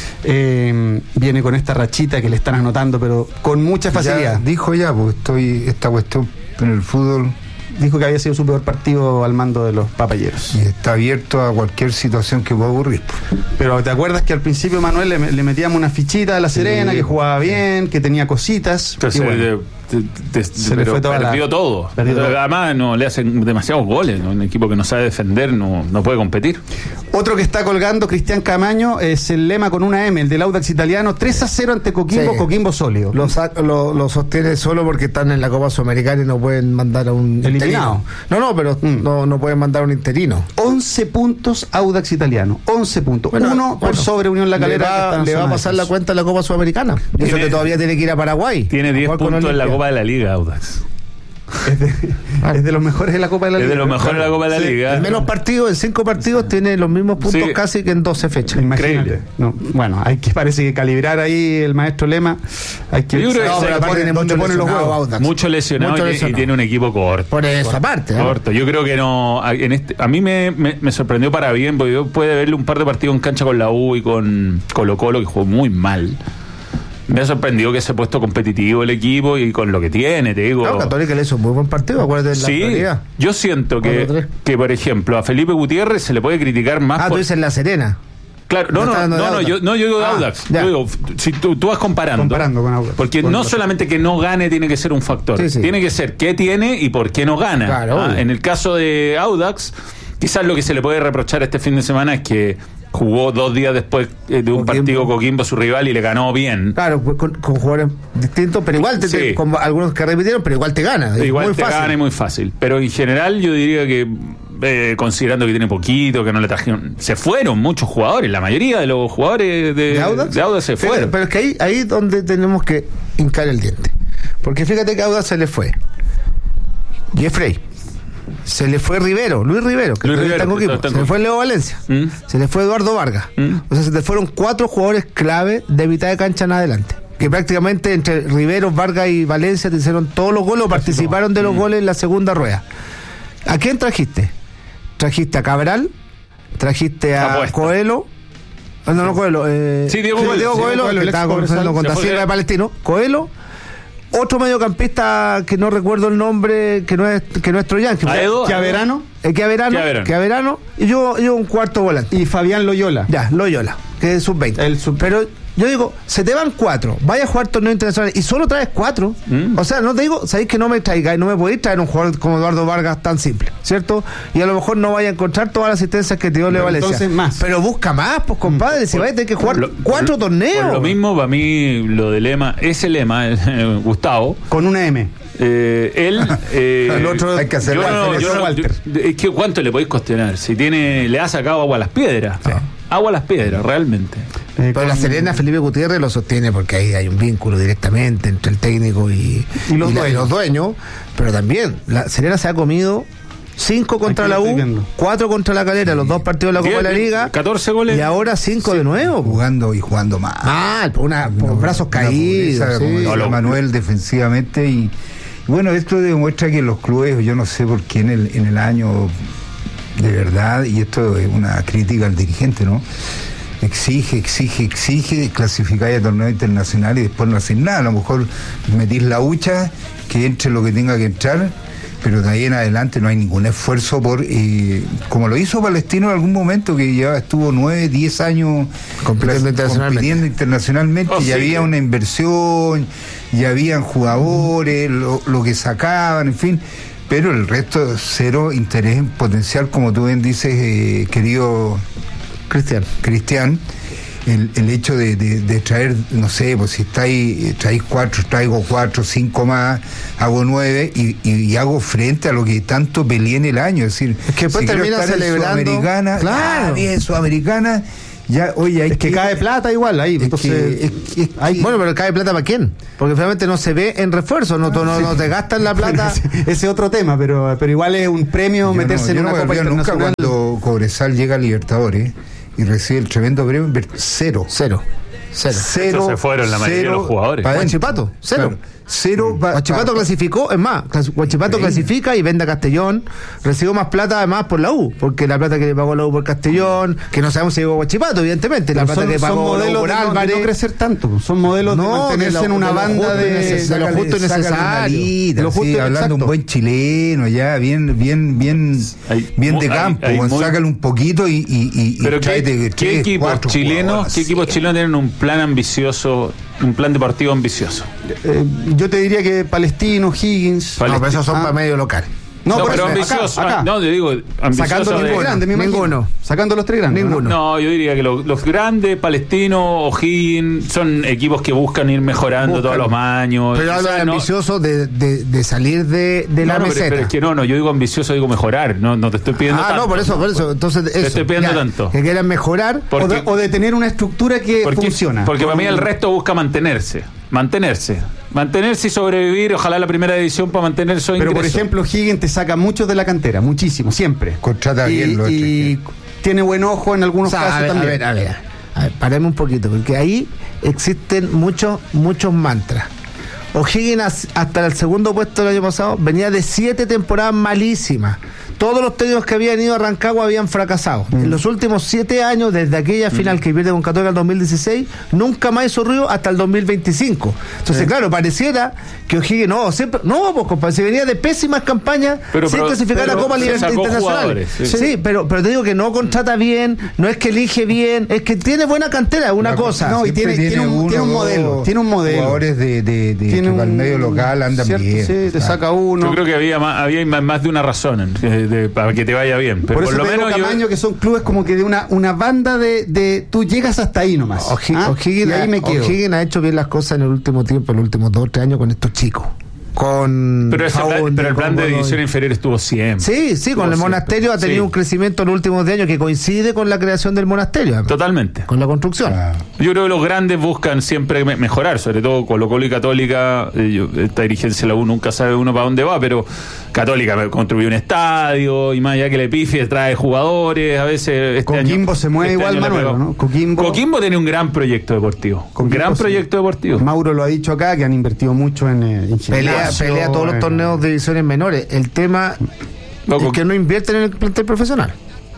eh, viene con esta rachita que le están anotando, pero con mucha facilidad.
Ya dijo ya, pues estoy esta cuestión en el fútbol.
Dijo que había sido su peor partido al mando de los papayeros.
Y está abierto a cualquier situación que pueda ocurrir.
Pero ¿te acuerdas que al principio, Manuel, le, le metíamos una fichita a La Serena, sí, que jugaba bien, que tenía cositas?
Entonces,
y bueno,
de, de, de,
se le fue toda
perdió
la,
todo.
perdió todo.
Además, no le hacen demasiados goles, ¿no? Un equipo que no sabe defender no, no puede competir.
Otro que está colgando, Cristian Camaño, es el Lema con una M, el del Audax italiano, tres a cero ante Coquimbo, sí. Coquimbo sólido.
Lo, lo, lo sostiene solo porque están en la Copa Sudamericana y no pueden mandar a un
eliminado.
Interino. No, no, pero mm. no, no pueden mandar a un interino.
once puntos Audax italiano, once puntos. Bueno, Uno por bueno, sobre Unión La Calera.
Le va, le va a pasar la cuenta en la Copa Sudamericana. Y eso que todavía tiene que ir a Paraguay.
Tiene diez puntos en la Copa de la Liga, Audax.
Es de, es de los mejores de la Copa de la
es
Liga.
Es de los mejores de la Copa de la
sí.
Liga.
En menos partidos, en cinco partidos, tiene los mismos puntos sí. casi que en doce fechas.
Increíble. No, bueno, hay que parece que calibrar ahí el maestro Lema. Hay que
Yo creo que
no,
se
pone,
mucho
ponen los huevos.
Mucho lesionado, mucho lesionado. Y, y tiene un equipo corto.
Por esa parte.
Corto. ¿eh? Yo creo que no. En este, a mí me, me, me sorprendió para bien, porque yo pude verle un par de partidos en cancha con la U y con Colo Colo, que jugó muy mal. Me ha sorprendido que se ha puesto competitivo el equipo y con lo que tiene, te digo.
Claro, Católica le hizo un muy buen partido, acuérdate de la
sí,
realidad.
Yo siento que, que, por ejemplo, a Felipe Gutiérrez se le puede criticar más.
Ah,
por...
tú dices La Serena.
Claro, no, no, no, no, yo, no, yo digo de ah, Audax. Yo digo, si tú, tú vas comparando.
Comparando con Audax.
Porque con no Audax. Solamente que no gane tiene que ser un factor. Sí, sí. Tiene que ser qué tiene y por qué no gana.
Claro,
ah, en el caso de Audax, quizás lo que se le puede reprochar este fin de semana es que jugó dos días después de un Coquimbo. partido Coquimbo a su rival y le ganó bien.
Claro, con, con jugadores distintos, pero igual te, sí. te, con algunos que repitieron, pero igual te gana.
Igual
muy
te
fácil.
gana y muy fácil. Pero en general yo diría que eh, considerando que tiene poquito, que no le trajeron, se fueron muchos jugadores, la mayoría de los jugadores de, ¿De Audax? de Audax se fueron.
Pero, pero es que ahí ahí donde tenemos que hincar el diente. Porque fíjate que a Audax se le fue Jeffrey, se le fue Rivero, Luis Rivero, que
Luis Rivero,
está Coquimbo, se le fue Leo Valencia, ¿Mm? se le fue Eduardo Vargas, ¿Mm? o sea, se le fueron cuatro jugadores clave de mitad de cancha en adelante, que prácticamente entre Rivero, Vargas y Valencia te hicieron todos los goles o participaron de los ¿Mm? goles en la segunda rueda. ¿A quién trajiste? Trajiste a Cabral, trajiste a Apuesta. Coelho, no, no, Coelho, eh,
sí, Diego, sí,
Diego
sí,
Coelho,
Coelho,
que estaba conversando con Da Silva de Palestino, Coelho, otro mediocampista que no recuerdo el nombre, que no es que no es Troyan, que
Chiaverano,
el Chiaverano, Chiaverano, y yo, yo un cuarto volante.
Y Fabián Loyola.
Ya, Loyola, que es sub veinte.
El sub...
Pero yo digo, se te van cuatro, vaya a jugar torneos internacionales y solo traes cuatro. Mm. O sea, no te digo, sabéis que no me traigáis, no me podéis traer un jugador como Eduardo Vargas tan simple, ¿cierto? Y a lo mejor no vaya a encontrar todas las asistencias que te dio Leo Valencia.
Entonces más.
Pero busca más, pues compadre, por, si vais a tener que jugar lo, cuatro por, torneos.
Por lo mismo, para mí, lo de Lema, ese Lema, eh, Gustavo.
Con una M.
Eh, él eh,
el otro hay que hacer
yo no, yo no, yo, es que cuánto le podéis cuestionar si tiene le ha sacado agua a las piedras sí. agua a las piedras realmente
eh, pero con... La Serena Felipe Gutiérrez lo sostiene porque ahí hay un vínculo directamente entre el técnico y,
y, los,
y,
dueños.
La, y los dueños, pero también la Serena se ha comido cinco contra la U, cuatro contra la Calera, sí. los dos partidos de la Copa de la Liga,
catorce goles
y ahora cinco sí. de nuevo,
jugando y jugando mal.
Mal, por una por no, brazos una caídos,
pobreza, sí. como no, Manuel defensivamente y bueno, esto demuestra que los clubes, yo no sé por qué en el, en el año de verdad, y esto es una crítica al dirigente, ¿no? Exige, exige, exige clasificar a torneos internacionales y después no hacen nada. A lo mejor metís la hucha, que entre lo que tenga que entrar, pero de ahí en adelante no hay ningún esfuerzo por, eh, como lo hizo Palestino en algún momento, que ya estuvo nueve, diez años
compitiendo internacionalmente,
compitiendo internacionalmente oh, y sí, había que... una inversión, y habían jugadores, lo, lo que sacaban, en fin, pero el resto cero interés en potencial, como tú bien dices, eh, querido
Cristian.
Cristian, el, el hecho de, de, de traer, no sé, pues si estáis, traéis cuatro, traigo cuatro, cinco más, hago nueve y, y, y hago frente a lo que tanto peleé en el año. Es decir,
es que después
si
termina celebrando.
Sudamericana,
claro.
ah, bien, Sudamericana,
Ya, oye, hay es que, que cae plata igual ahí. Entonces,
que, es que, es que, hay, bueno, pero cae plata para quién? Porque finalmente no se ve en refuerzo, no, ah, no, sí. no te gastan la plata.
Bueno, ese, ese es otro tema, pero, pero igual es un premio yo meterse no, en una no Copa Internacional.
Nunca cuando Cobresal llega a Libertadores y recibe el tremendo premio, cero.
Cero. Cero.
Cero. Se fueron la mayoría de los jugadores.
Huachipato, cero.
Claro. Cero.
Pa, Huachipato pa, clasificó, es más, Huachipato clasifica y vende a Castellón, recibió más plata además por la U, porque la plata que le pagó la U por Castellón, que no sabemos si llegó a Huachipato, evidentemente, la plata
son,
que pagó la U por Álvarez.
De no crecer tanto, son modelos no, de mantenerse de lo, en una de banda de,
de, de lo justo y necesario.
Lo justo, sí, hablando exacto. Un buen chileno, ya, bien, bien, bien, hay, bien de campo, hay, hay muy... sácale un poquito y, y, y,
pero
y
¿qué,
¿qué,
¿qué equipos chilenos, qué equipos chilenos tienen un plan ambicioso? Un plan deportivo ambicioso.
Eh, yo te diría que Palestino, Higgins.
Palestino. No, pero esos son ah. para medio local.
No, no pero ambicioso. Acá, acá. No, yo digo ambicioso.
Sacando los tres grandes, me Ninguno. Sacando los tres grandes.
Ninguno. No, yo diría que los, los grandes, Palestino, O'Higgins, son equipos que buscan ir mejorando buscan. todos los años.
Pero habla de no, ambicioso de, de, de salir de, de
no,
la
no,
meseta.
Pero, pero es que no, no, yo digo ambicioso, digo mejorar. No, no te estoy pidiendo
ah,
tanto.
Ah, no, por eso, por eso. Entonces, eso.
Te estoy pidiendo
ya,
tanto.
Que quieran mejorar.
Porque, o, de, o de tener una estructura que
porque,
funciona.
Porque para mí el resto busca mantenerse. Mantenerse. Mantenerse y sobrevivir, ojalá la primera división para mantener su ingreso.
Pero por ejemplo, Higgins te saca muchos de la cantera, muchísimo, siempre.
Contrata
y,
bien los
y tiene buen ojo en algunos o sea, casos
a ver,
también.
A ver, a ver, a ver, paremos un poquito, porque ahí existen muchos, muchos mantras. O'Higgins hasta el segundo puesto del año pasado venía de siete temporadas malísimas. Todos los técnicos que habían ido a Rancagua habían fracasado. Mm. En los últimos siete años, desde aquella final mm. que pierde con Católica en el dos mil dieciséis, nunca más hizo ruido hasta el dos mil veinticinco. Entonces, sí. claro, pareciera que O'Higgins, no, siempre, no, pues, compadre, se venía de pésimas campañas
pero,
sin
pero,
clasificar a Copa Internacional. Sí, sí. sí pero, pero te digo que no contrata bien, no es que elige bien, es que tiene buena cantera, una La, cosa.
No, y tiene, tiene, tiene, un, uno, tiene un modelo. Tiene un modelo.
Jugadores de, de, de tiene un medio local andan
cierto,
bien.
Sí, te saca uno.
Yo creo que había más, había más de una razón de, de, para que te vaya bien. Pero
por eso por lo menos Camaño, yo... que son clubes como que de una, una banda de, de tú llegas hasta ahí nomás.
O'Higgins, ¿ah? O'Higgins, ahí me quedo. O'Higgins ha hecho bien las cosas en el último tiempo, en los últimos dos o tres años con estos chicos. Con
pero, ese
Jaune,
plan, pero el plan
con
de división inferior estuvo siempre.
Sí, sí, con el monasterio ha tenido sí. un crecimiento en los últimos años que coincide con la creación del monasterio.
Totalmente.
Con la construcción. Ah.
Yo creo que los grandes buscan siempre mejorar, sobre todo Colo-Colo y Católica. Esta dirigencia de la U nunca sabe uno para dónde va, pero Católica construyó un estadio y más allá que le pifie, trae jugadores. A veces. Este
Coquimbo
año,
se mueve
este
igual, Manuel, ¿no?
Coquimbo. Coquimbo tiene un gran proyecto deportivo. Un gran proyecto deportivo.
Mauro lo ha dicho acá, que han invertido mucho en. Eh, en
pelea, pelea todos los torneos de divisiones menores. El tema no, es que no invierten en el plantel profesional.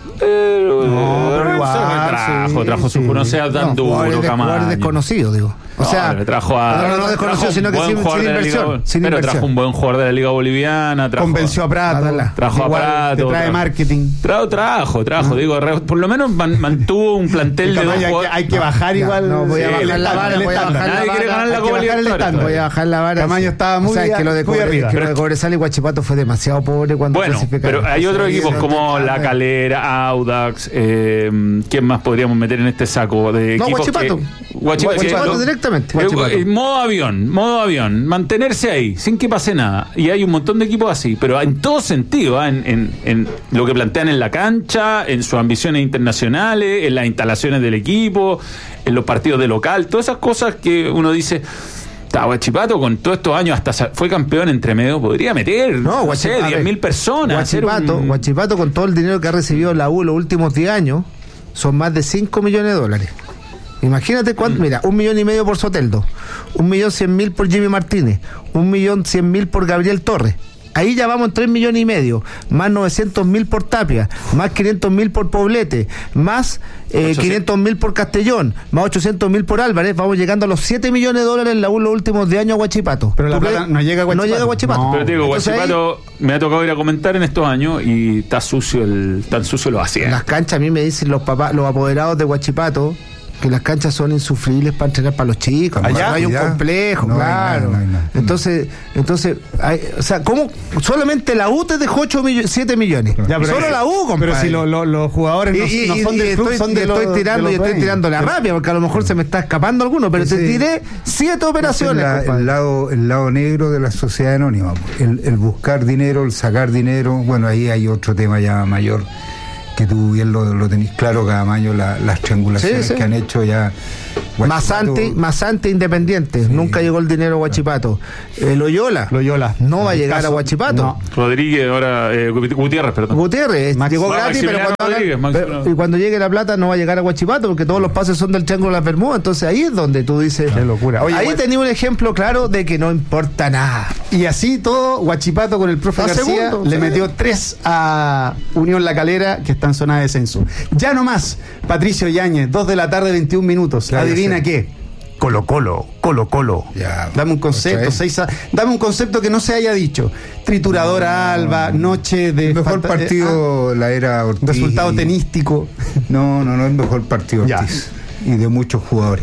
Pero,
no, pero igual,
trajo,
sí,
trajo
sí.
su no sea tan
no,
duro,
Camaño. Desconocido, digo. O
no,
sea,
trajo a,
no, no, no desconocido, sino que sin, sin inversión. Sin
pero
inversión.
trajo un buen jugador de la Liga Boliviana. Trajo,
Convenció a Prato.
Trajo
igual,
a Prato.
Te trae
trajo,
marketing.
Trajo, trajo, trajo. Ah. Digo, por lo menos man, mantuvo un plantel de dos jugadores.
Hay que bajar
no,
igual.
No, voy a bajar la vara. Voy a bajar la vara.
Nadie quiere ganar la Copa Libertadores.
Voy a bajar la vara.
Camaño estaba muy
arriba. Que lo de Cobresal y Guachipato fue demasiado pobre cuando clasificaron.
Pero hay otros equipos como La Calera, Audax. ¿Quién más podríamos meter en este saco de equipos?
No, Guachipato. Guachipato directamente.
Modo avión, modo avión, mantenerse ahí, sin que pase nada. Y hay un montón de equipos así, pero en todo sentido, ¿eh? en, en, en lo que plantean en la cancha, en sus ambiciones internacionales, en las instalaciones del equipo, en los partidos de local, todas esas cosas que uno dice... Guachipato con todos estos años hasta fue campeón entre medio, podría meter no, no sé, diez mil personas.
Guachipato, un... Guachipato con todo el dinero que ha recibido la U los últimos diez años, son más de cinco millones de dólares. Imagínate cuánto, mm. mira, un millón y medio por Soteldo, un millón cien mil por Jimmy Martínez, un millón cien mil por Gabriel Torres. Ahí ya vamos en tres millones y medio, más novecientos mil por Tapia, más quinientos mil por Poblete, más eh, quinientos mil por Castellón, más ochocientos mil por Álvarez. Vamos llegando a los siete millones de dólares en la U los últimos diez años a Guachipato.
Pero la plata no llega a Guachipato.
No llega a Guachipato.
No. Pero te digo, Guachipato ahí, me ha tocado ir a comentar en estos años y está sucio el, tan sucio lo hacía.
En las canchas a mí me dicen los papás, los apoderados de Guachipato, que las canchas son insufribles para entrenar para los chicos. Allá no hay un ya. complejo, no, claro. No hay nada, no hay nada. Entonces, entonces, hay, o sea, ¿cómo? Solamente la U te dejó ocho millones, siete millones. Ya,
pero
solo
es,
la U, compadre.
Pero si lo, lo, los jugadores no,
y, y,
no son del club,
estoy,
son de
estoy
los,
tirando
de
y estoy tirando la rabia, porque a lo mejor se me está escapando alguno, pero sí. te tiré siete operaciones.
La, el, lado, el lado negro de la sociedad anónima, el, el buscar dinero, el sacar dinero, bueno, ahí hay otro tema ya mayor. que tú bien lo, lo tenés claro, Cadamayo, la, las triangulaciones
Sí, sí.
que han hecho ya.
Masante, Masante Independiente, sí. Nunca llegó el dinero a Huachipato. Eh, Loyola,
Loyola,
no va a llegar
caso,
a Huachipato.
No.
Rodríguez, ahora eh, Gutiérrez, perdón.
Gutiérrez,
Max,
llegó
Max,
gratis, pero cuando,
Rodríguez,
haga, pero, y cuando llegue la plata no va a llegar a Huachipato, porque todos los pases son del Triángulo de las Bermudas. Entonces ahí es donde tú dices,
qué locura. Oye,
ahí
bueno,
tenía un ejemplo claro de que no importa nada.
Y así todo, Huachipato con el profe
Está
García
segundo,
le
sí.
metió tres a Unión La Calera, que está en zona de descenso. Ya nomás, Patricio Yáñez, dos de la tarde, veintiún minutos.
Claro,
Adivina
sí.
qué. Colo Colo, Colo Colo.
Ya,
dame un concepto, seis a, dame un concepto que no se haya dicho. Trituradora
no,
Alba, noche de
el mejor
falta,
partido
eh, ah,
la era Ortiz.
Resultado tenístico.
No, no, no, el mejor partido Ortiz. Y de muchos jugadores.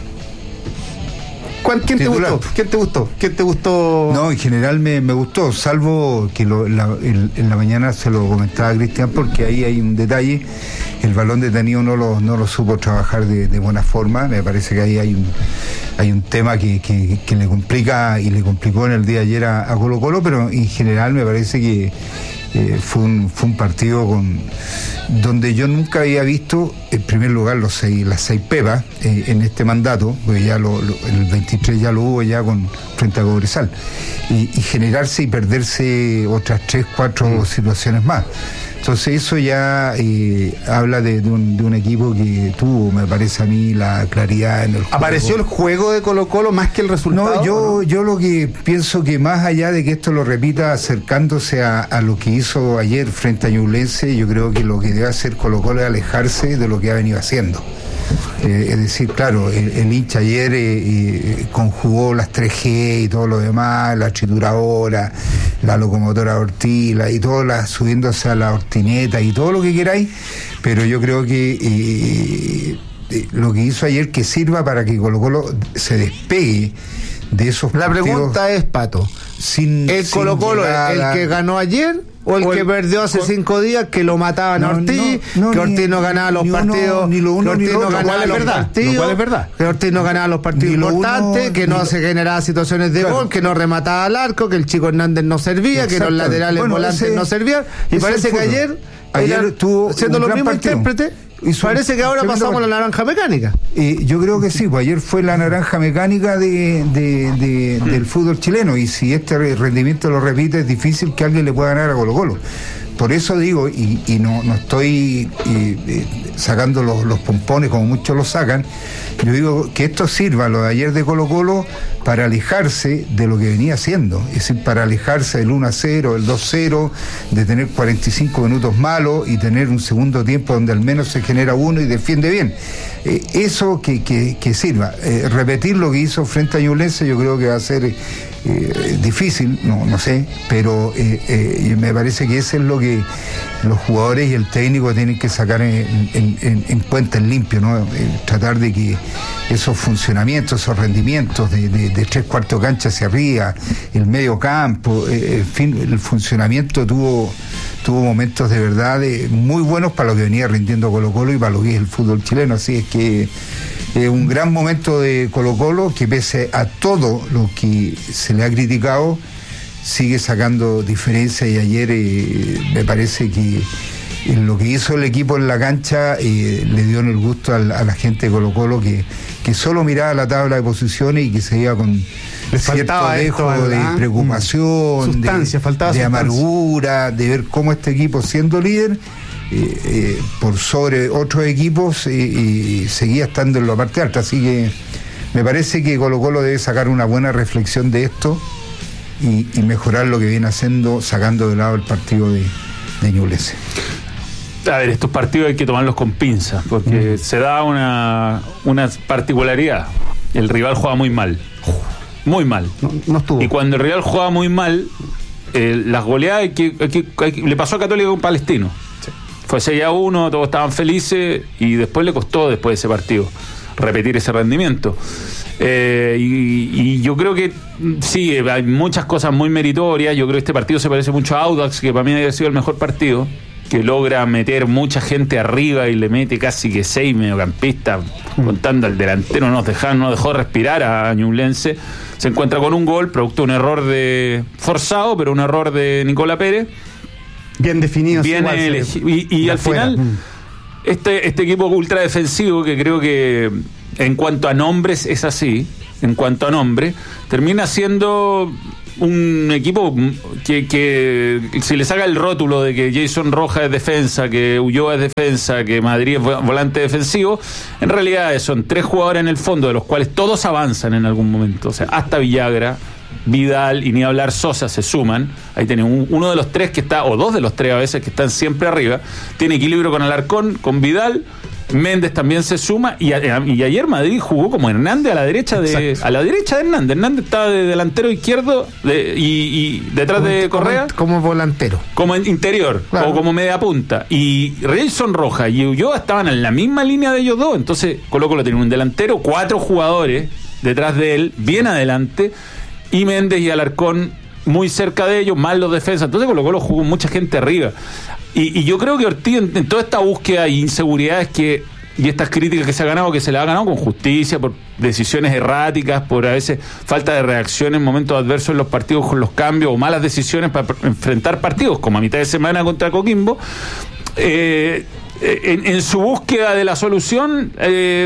¿Quién te gustó? ¿Quién te gustó? ¿Quién te gustó?
No, en general me, me gustó, salvo que lo, la, el, en la mañana se lo comentaba a Cristian, porque ahí hay un detalle. El balón detenido no lo, no lo supo trabajar de, de buena forma. Me parece que ahí hay un, hay un tema que, que, que le complica y le complicó en el día de ayer a, a Colo Colo, pero en general me parece que eh, fue, un, fue un partido con donde yo nunca había visto, en primer lugar, los seis, las seis pepas eh, en este mandato, porque ya lo, lo, el veintitrés ya lo hubo ya con frente a Cobresal, y, y generarse y perderse otras tres, cuatro mm. situaciones más. Entonces eso ya eh, habla de, de, un, de un equipo que tuvo, me parece a mí, la claridad en el juego.
¿Apareció el juego de Colo Colo más que el resultado?
No, yo,
no?
yo lo que pienso que más allá de que esto lo repita acercándose a, a lo que hizo ayer frente a Ñublense, yo creo que lo que debe hacer Colo Colo es alejarse de lo que ha venido haciendo. Eh, es decir, claro, el, el hincha ayer eh, eh, conjugó las tres G y todo lo demás, la trituradora, la locomotora Ortila y todo, la, subiéndose a la ortineta y todo lo que queráis, pero yo creo que eh, eh, lo que hizo ayer que sirva para que Colo Colo se despegue de esos
La
partidos.
pregunta es, Pato,
sin,
¿el
sin
Colo Colo el que ganó ayer o el, o el que perdió hace con, cinco días, que lo mataban no, a Ortiz, no, no, que Ortiz no ganaba los partidos,
ni lo uno,
que Ortiz
ni lo
no
otro,
ganaba los
verdad,
partidos,
cuál es verdad.
que Ortiz no ganaba los partidos importantes, uno, que no se generaba situaciones de claro. gol, que no remataba al arco, que el Chico Hernández no servía, que los laterales bueno, volantes ese, no servían, y parece que ayer,
ayer estuvo
siendo los mismos intérpretes, y parece que ahora pasamos a la naranja mecánica.
Eh, yo creo que sí, pues ayer fue la naranja mecánica de, de, de, del fútbol chileno, y si este rendimiento lo repite es difícil que alguien le pueda ganar a Colo Colo. Por eso digo, y, y no, no estoy eh, eh, sacando los, los pompones como muchos los sacan, yo digo que esto sirva, lo de ayer de Colo Colo, para alejarse de lo que venía haciendo, es decir, para alejarse del uno a cero, del dos a cero, de tener cuarenta y cinco minutos malos y tener un segundo tiempo donde al menos se genera uno y defiende bien. Eh, eso que, que, que sirva. Eh, repetir lo que hizo frente a Ñublense yo creo que va a ser eh, difícil, no, no sé, pero eh, eh, me parece que eso es lo que los jugadores y el técnico tienen que sacar en, en, en, en cuenta en limpio, ¿no? Eh, tratar de que esos funcionamientos, esos rendimientos de, de, de tres cuartos cancha hacia arriba, el medio campo, eh, en fin, el funcionamiento tuvo tuvo momentos de verdad de, muy buenos para lo que venía rindiendo Colo Colo y para lo que es el fútbol chileno, así es que eh, un gran momento de Colo Colo que pese a todo lo que se le ha criticado sigue sacando diferencia, y ayer eh, me parece que en lo que hizo el equipo en la cancha eh, le dio en el gusto a la, a la gente de Colo Colo que, que solo miraba la tabla de posiciones y que se iba con
Les
cierto dejo esto, de preocupación,
sustancia,
de,
faltaba
de
sustancia.
amargura, de ver cómo este equipo siendo líder eh, eh, por sobre otros equipos eh, y seguía estando en la parte alta, así que me parece que Colo Colo debe sacar una buena reflexión de esto y, y mejorar lo que viene haciendo, sacando de lado el partido de, de Ñublense.
A ver, estos partidos hay que tomarlos con pinzas, porque mm. se da una, una particularidad. El rival juega muy mal. Muy mal.
No, no estuvo.
Y cuando el rival juega muy mal, eh, las goleadas hay que, hay que, hay que, le pasó a Católica con Palestino. Sí. Fue seis a uno, todos estaban felices, y después le costó, después de ese partido, repetir ese rendimiento. Eh, y, y yo creo que sí, hay muchas cosas muy meritorias. Yo creo que este partido se parece mucho a Audax, que para mí ha sido el mejor partido, que logra meter mucha gente arriba y le mete casi que seis mediocampistas, mm. contando al delantero, no nos dejó, no dejó respirar a Ñublense. Se encuentra con un gol, producto de un error de forzado, pero un error de Nicolás Pérez.
bien definidos.
Bien
igual,
elegi-
se-
y y
de
al
afuera.
final,
Mm.
este, este equipo ultra defensivo, que creo que en cuanto a nombres es así, en cuanto a nombre, termina siendo un equipo que, que si le saca el rótulo de que Jason Rojas es defensa, que Ulloa es defensa, que Madrid es vo- volante defensivo, en realidad son tres jugadores en el fondo, de los cuales todos avanzan en algún momento. O sea, hasta Villagra, Vidal y ni hablar Sosa se suman. Ahí tiene un- uno de los tres que está, o dos de los tres a veces que están siempre arriba. Tiene equilibrio con Alarcón, con Vidal. Méndez también se suma y, a- y ayer Madrid jugó como Hernández a la derecha de
Exacto.
a la derecha de Hernández. Hernández estaba de delantero izquierdo de- y, y detrás
Como-
de
como-
Correa
Como volantero.
como en interior
Claro.
o como media punta. Y Reilson Rojas y Ulloa estaban en la misma línea de ellos dos. Entonces Colo Colo tiene un delantero, cuatro jugadores detrás de él, bien adelante, y Méndez y Alarcón muy cerca de ellos, más los defensas. Entonces Colo Colo jugó mucha gente arriba. Y, y yo creo que Ortiz, en, en toda esta búsqueda y inseguridades que y estas críticas que se ha ganado, que se le ha ganado con justicia, por decisiones erráticas, por a veces falta de reacción en momentos adversos en los partidos con los cambios o malas decisiones para pr- enfrentar partidos, como a mitad de semana contra Coquimbo, eh, en, en su búsqueda de la solución, eh,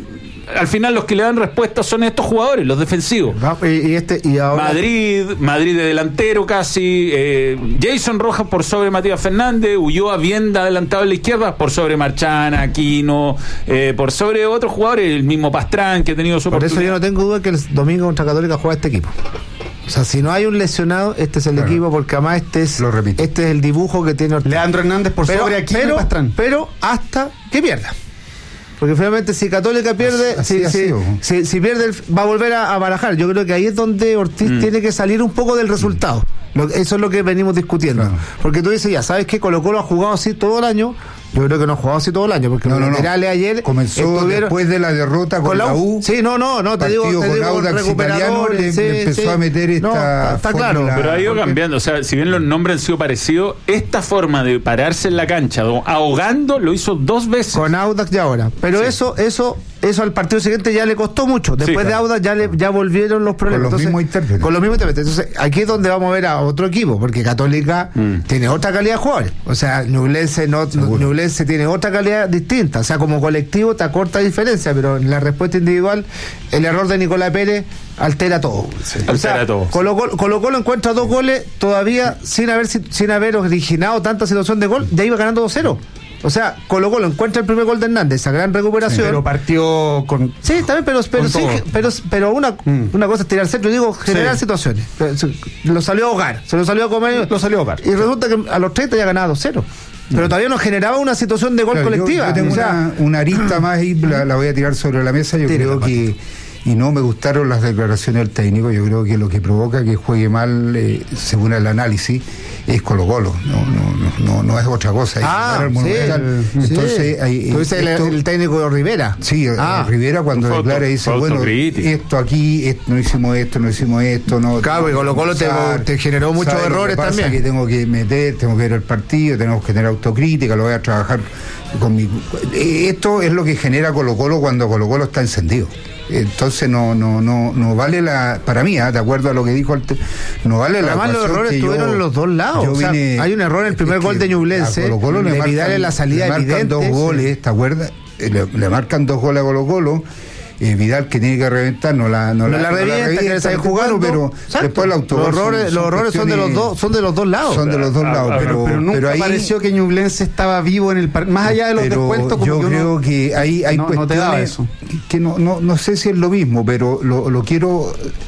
al final los que le dan respuesta son estos jugadores, los defensivos.
Y, y este, y ahora...
Madrid, Madrid de delantero casi, eh, Jason Rojas por sobre Matías Fernández, Ulloa bien adelantado a la izquierda, por sobre Marchana, Aquino, eh, por sobre otros jugadores, el mismo Pastrán que ha tenido su
Por eso yo
oportunidad.
no tengo duda que el domingo contra Católica juega este equipo. O sea, si no hay un lesionado, este es el
Claro.
equipo, porque además este es, este es el dibujo que tiene Ortiz.
Leandro Hernández por
pero,
sobre Aquino y
pero,
Pastrán.
pero hasta que pierda. Porque finalmente si Católica pierde,
Así
si,
ha
si,
sido.
si- si pierde, el- va a volver a, a barajar. Yo creo que ahí es donde Ortiz
Mm.
tiene que salir un poco del resultado. Lo- eso es lo que venimos discutiendo.
Claro.
Porque tú dices, ya, ¿sabes qué? Colo Colo ha jugado así todo el año. Yo creo que no ha jugado así todo el año, porque
No,
los
no, no.
laterales ayer
Comenzó
estuvieron-
después de la derrota con, la U.
Sí, no, no, no, te digo,
partido
te
con
digo
Audax italiano,
recuperadores,
le,
sí,
le empezó
sí.
a meter esta
No, está- está claro.
fórmula.
Pero ha ido
Porque-
cambiando, o sea, si bien los nombres han sido parecidos, esta forma de pararse en la cancha, do- ahogando, lo hizo dos veces.
Con Audax y ahora. Pero
Sí.
eso, eso, eso al partido siguiente ya le costó mucho. Después
Sí,
de
claro.
Audax ya le, ya volvieron los problemas.
Con los mismos intérpretes.
Con los mismos intérpretes. Entonces, aquí es donde vamos a ver a otro equipo, porque Católica
Mm.
tiene otra calidad de jugadores. O sea, Ñublense no, Ñublense tiene otra calidad distinta. O sea, como colectivo te acorta diferencia, pero en la respuesta individual, el error de Nicolás Pérez altera todo. O
Altera
sea,
todo.
Colo Colo, Colo Colo encuentra dos goles todavía sin haber sin haber originado tanta situación de gol, ya iba ganando dos cero. O sea, Colo Colo encuentra el primer gol de Hernández, esa gran recuperación.
Pero partió con.
Sí, también, pero, pero,
Con
sí,
todo.
pero, pero una, una cosa es tirar centro, yo digo, generar
Sí.
situaciones. Pero se- Lo salió a ahogar, se lo salió a comer.
Lo salió a ahogar.
Y resulta que a los treinta ya ganaba dos cero. Pero todavía no generaba una situación de gol
Claro, yo-
colectiva.
Yo, tengo
O sea,
una, una arista más y la, la voy a tirar sobre la mesa. Yo
Tírala,
creo que, y no me gustaron las declaraciones del técnico, yo creo que lo que provoca que juegue mal, eh, según el análisis, es Colo Colo. No, no, no, no es otra cosa. Hay que
Ah,
ganar el
sí,
Monumental.
sí.
Entonces, hay-
Tú dices el-
esto-
el, técnico de Rivera.
Sí,
Ah.
Rivera cuando
Fue
declara
auto-
dice,
fue
bueno,
autocrítica.
esto aquí, esto, no hicimos esto, no hicimos esto, no.
Claro, y Colo Colo te- te generó muchos
¿Sabe lo que
errores
pasa?
también?
Que tengo que meter, tengo que ver el partido, tenemos que tener autocrítica, lo voy a trabajar con mi. Esto es lo que genera Colo Colo cuando Colo Colo está encendido. Entonces no no no no vale la para mí, ¿ah? De acuerdo a lo que dijo el te- no vale la
Además, los
ecuación
errores
que yo-
estuvieron en los dos lados.
yo
O sea,
vine-
hay un error en el primer
es
gol
que
de Ñublense,
a Colo Colo le
de
marcan-
Vidal en la salida
le marcan
evidente,
dos
sí.
goles, ¿te acuerdas? Eh, Le, le marcan dos goles a Colo Colo. eh, Vidal que tiene que reventar, no la no,
No la revienta, que le sale jugando,
pero
exacto.
después el autogol
Los errores,
son-
los
son
errores son de los
cuestiones-
dos, son de los dos lados.
son de los dos
Ah,
lados,
ah,
pero,
Pero nunca
pero ahí
pareció que Ñublense estaba vivo en el par- más allá de los
pero
descuentos, como
yo
que uno-
creo que hay, hay
no- no te daba
cuestiones
eso.
que no, no, no sé si es lo mismo, pero lo, lo quiero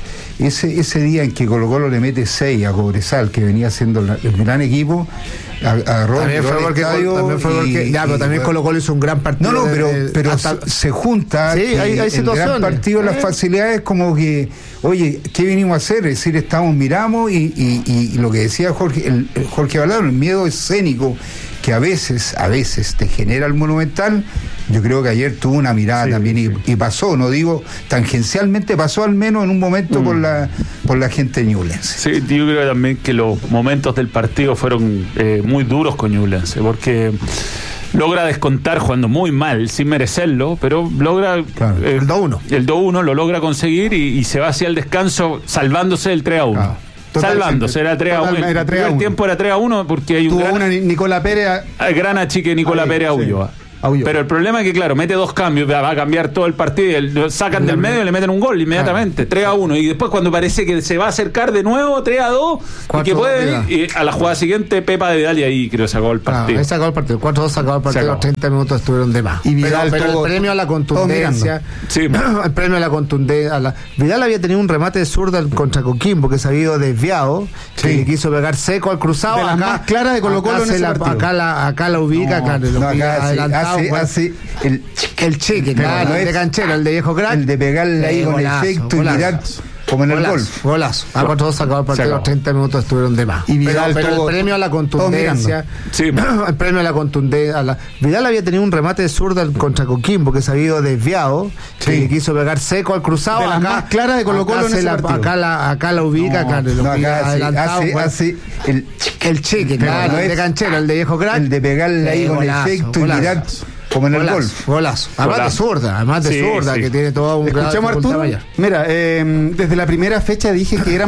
ese, ese día en que Colo Colo le mete seis a Cobresal, que venía siendo la- el gran equipo, a- agarró
También
entró
fue
al
porque,
estadio
también fue porque
y-
ya, pero
y-
también Colo Colo hizo un gran partido.
no, no, pero,
de-
pero
hasta-
se, se junta
Sí,
que
hay- hay
el
situaciones.
gran partido, las
Eh.
facilidades como que, oye, ¿qué vinimos a hacer? Es decir, estamos, miramos y, y- y- y lo que decía Jorge, el, el Jorge Balado, el miedo escénico que a veces, a veces te genera el Monumental, yo creo que ayer tuvo una mirada
Sí,
también y, y pasó, no digo tangencialmente, pasó al menos en un momento por la por la gente ñublense.
Sí, yo creo también que los momentos del partido fueron eh, muy duros con Ñublense, porque logra descontar jugando muy mal, sin merecerlo, pero logra
Claro.
eh,
El dos uno.
el dos uno lo logra conseguir y, y se va hacia el descanso salvándose del tres a uno.
Claro.
Salvándose, era tres a uno.
Totalmente, era tres a
El
uno.
tiempo era tres a uno porque hay un
Tuvo
gran,
una Ni- Nicola Pérez. a-
el gran achique de Nicola
Ahí,
Pérez a
sí.
Ulloa.
A Ulloa.
Pero el problema es que, claro, mete dos cambios, va a cambiar todo el partido, y el- lo sacan del medio y le meten un gol inmediatamente, tres a uno. Y después, cuando parece que se va a acercar de nuevo, tres a dos, y
Cuatro
que
dos,
puede
mira.
venir, y a la jugada siguiente, Pepa de Vidal, y ahí creo que sacó el
Ah,
partido.
ahí se acabó el partido. cuatro dos se acabó el
Se
partido.
acabó.
Los treinta minutos estuvieron de más.
Y Vidal
pero, pero
tuvo-
el premio a la
todos
contundencia.
Sí.
El premio a la contundencia. a la- Vidal había tenido un remate de zurda contra Coquimbo que se había ido desviado.
Sí.
Que quiso pegar seco al cruzado.
De las más claras de Colo-Colo
acá
en
se
ese
la,
partido.
acá, la, acá la ubica, claro. Lo
No,
ubica
acá hace,
adelantado,
hace,
pues.
hace el,
El cheque,
Pero
claro,
no
el de
es-
canchero, el de viejo crack.
el de pegarle ahí
Eh,
con
golazo,
efecto y
golazo.
mirar como en el
Golazo,
golf.
Golazo. A cuatro dos se acabó el partido,
acabó.
los treinta minutos estuvieron de más.
Y Vidal
pero, pero
tuvo-
el premio a la
todos
contundencia.
Sí.
El premio a la contundencia. a la- Vidal había tenido un remate de zurda contra Coquimbo que se había ido desviado.
Sí.
Que quiso pegar seco al cruzado.
De las
acá,
más claras de Colo-Colo
acá
en
se
ese
la,
partido.
acá, la, acá la ubica,
No,
claro, lo
no,
ubica
acá hace,
adelantado,
hace,
pues.
hace el,
El cheque,
Pero
claro,
no
el de
es-
canchero, el de viejo crack.
el de pegarle ahí
Eh,
con
golazo,
efecto y
golazo.
mirar como en el
Golazo,
golf.
Golazo. Además de
Golazo.
zurda, además de
Sí,
zurda,
sí.
que tiene todo un grado de
Escuchamos a
dificultad
Arturo.
mayor.
Mira, eh, desde la primera fecha dije que era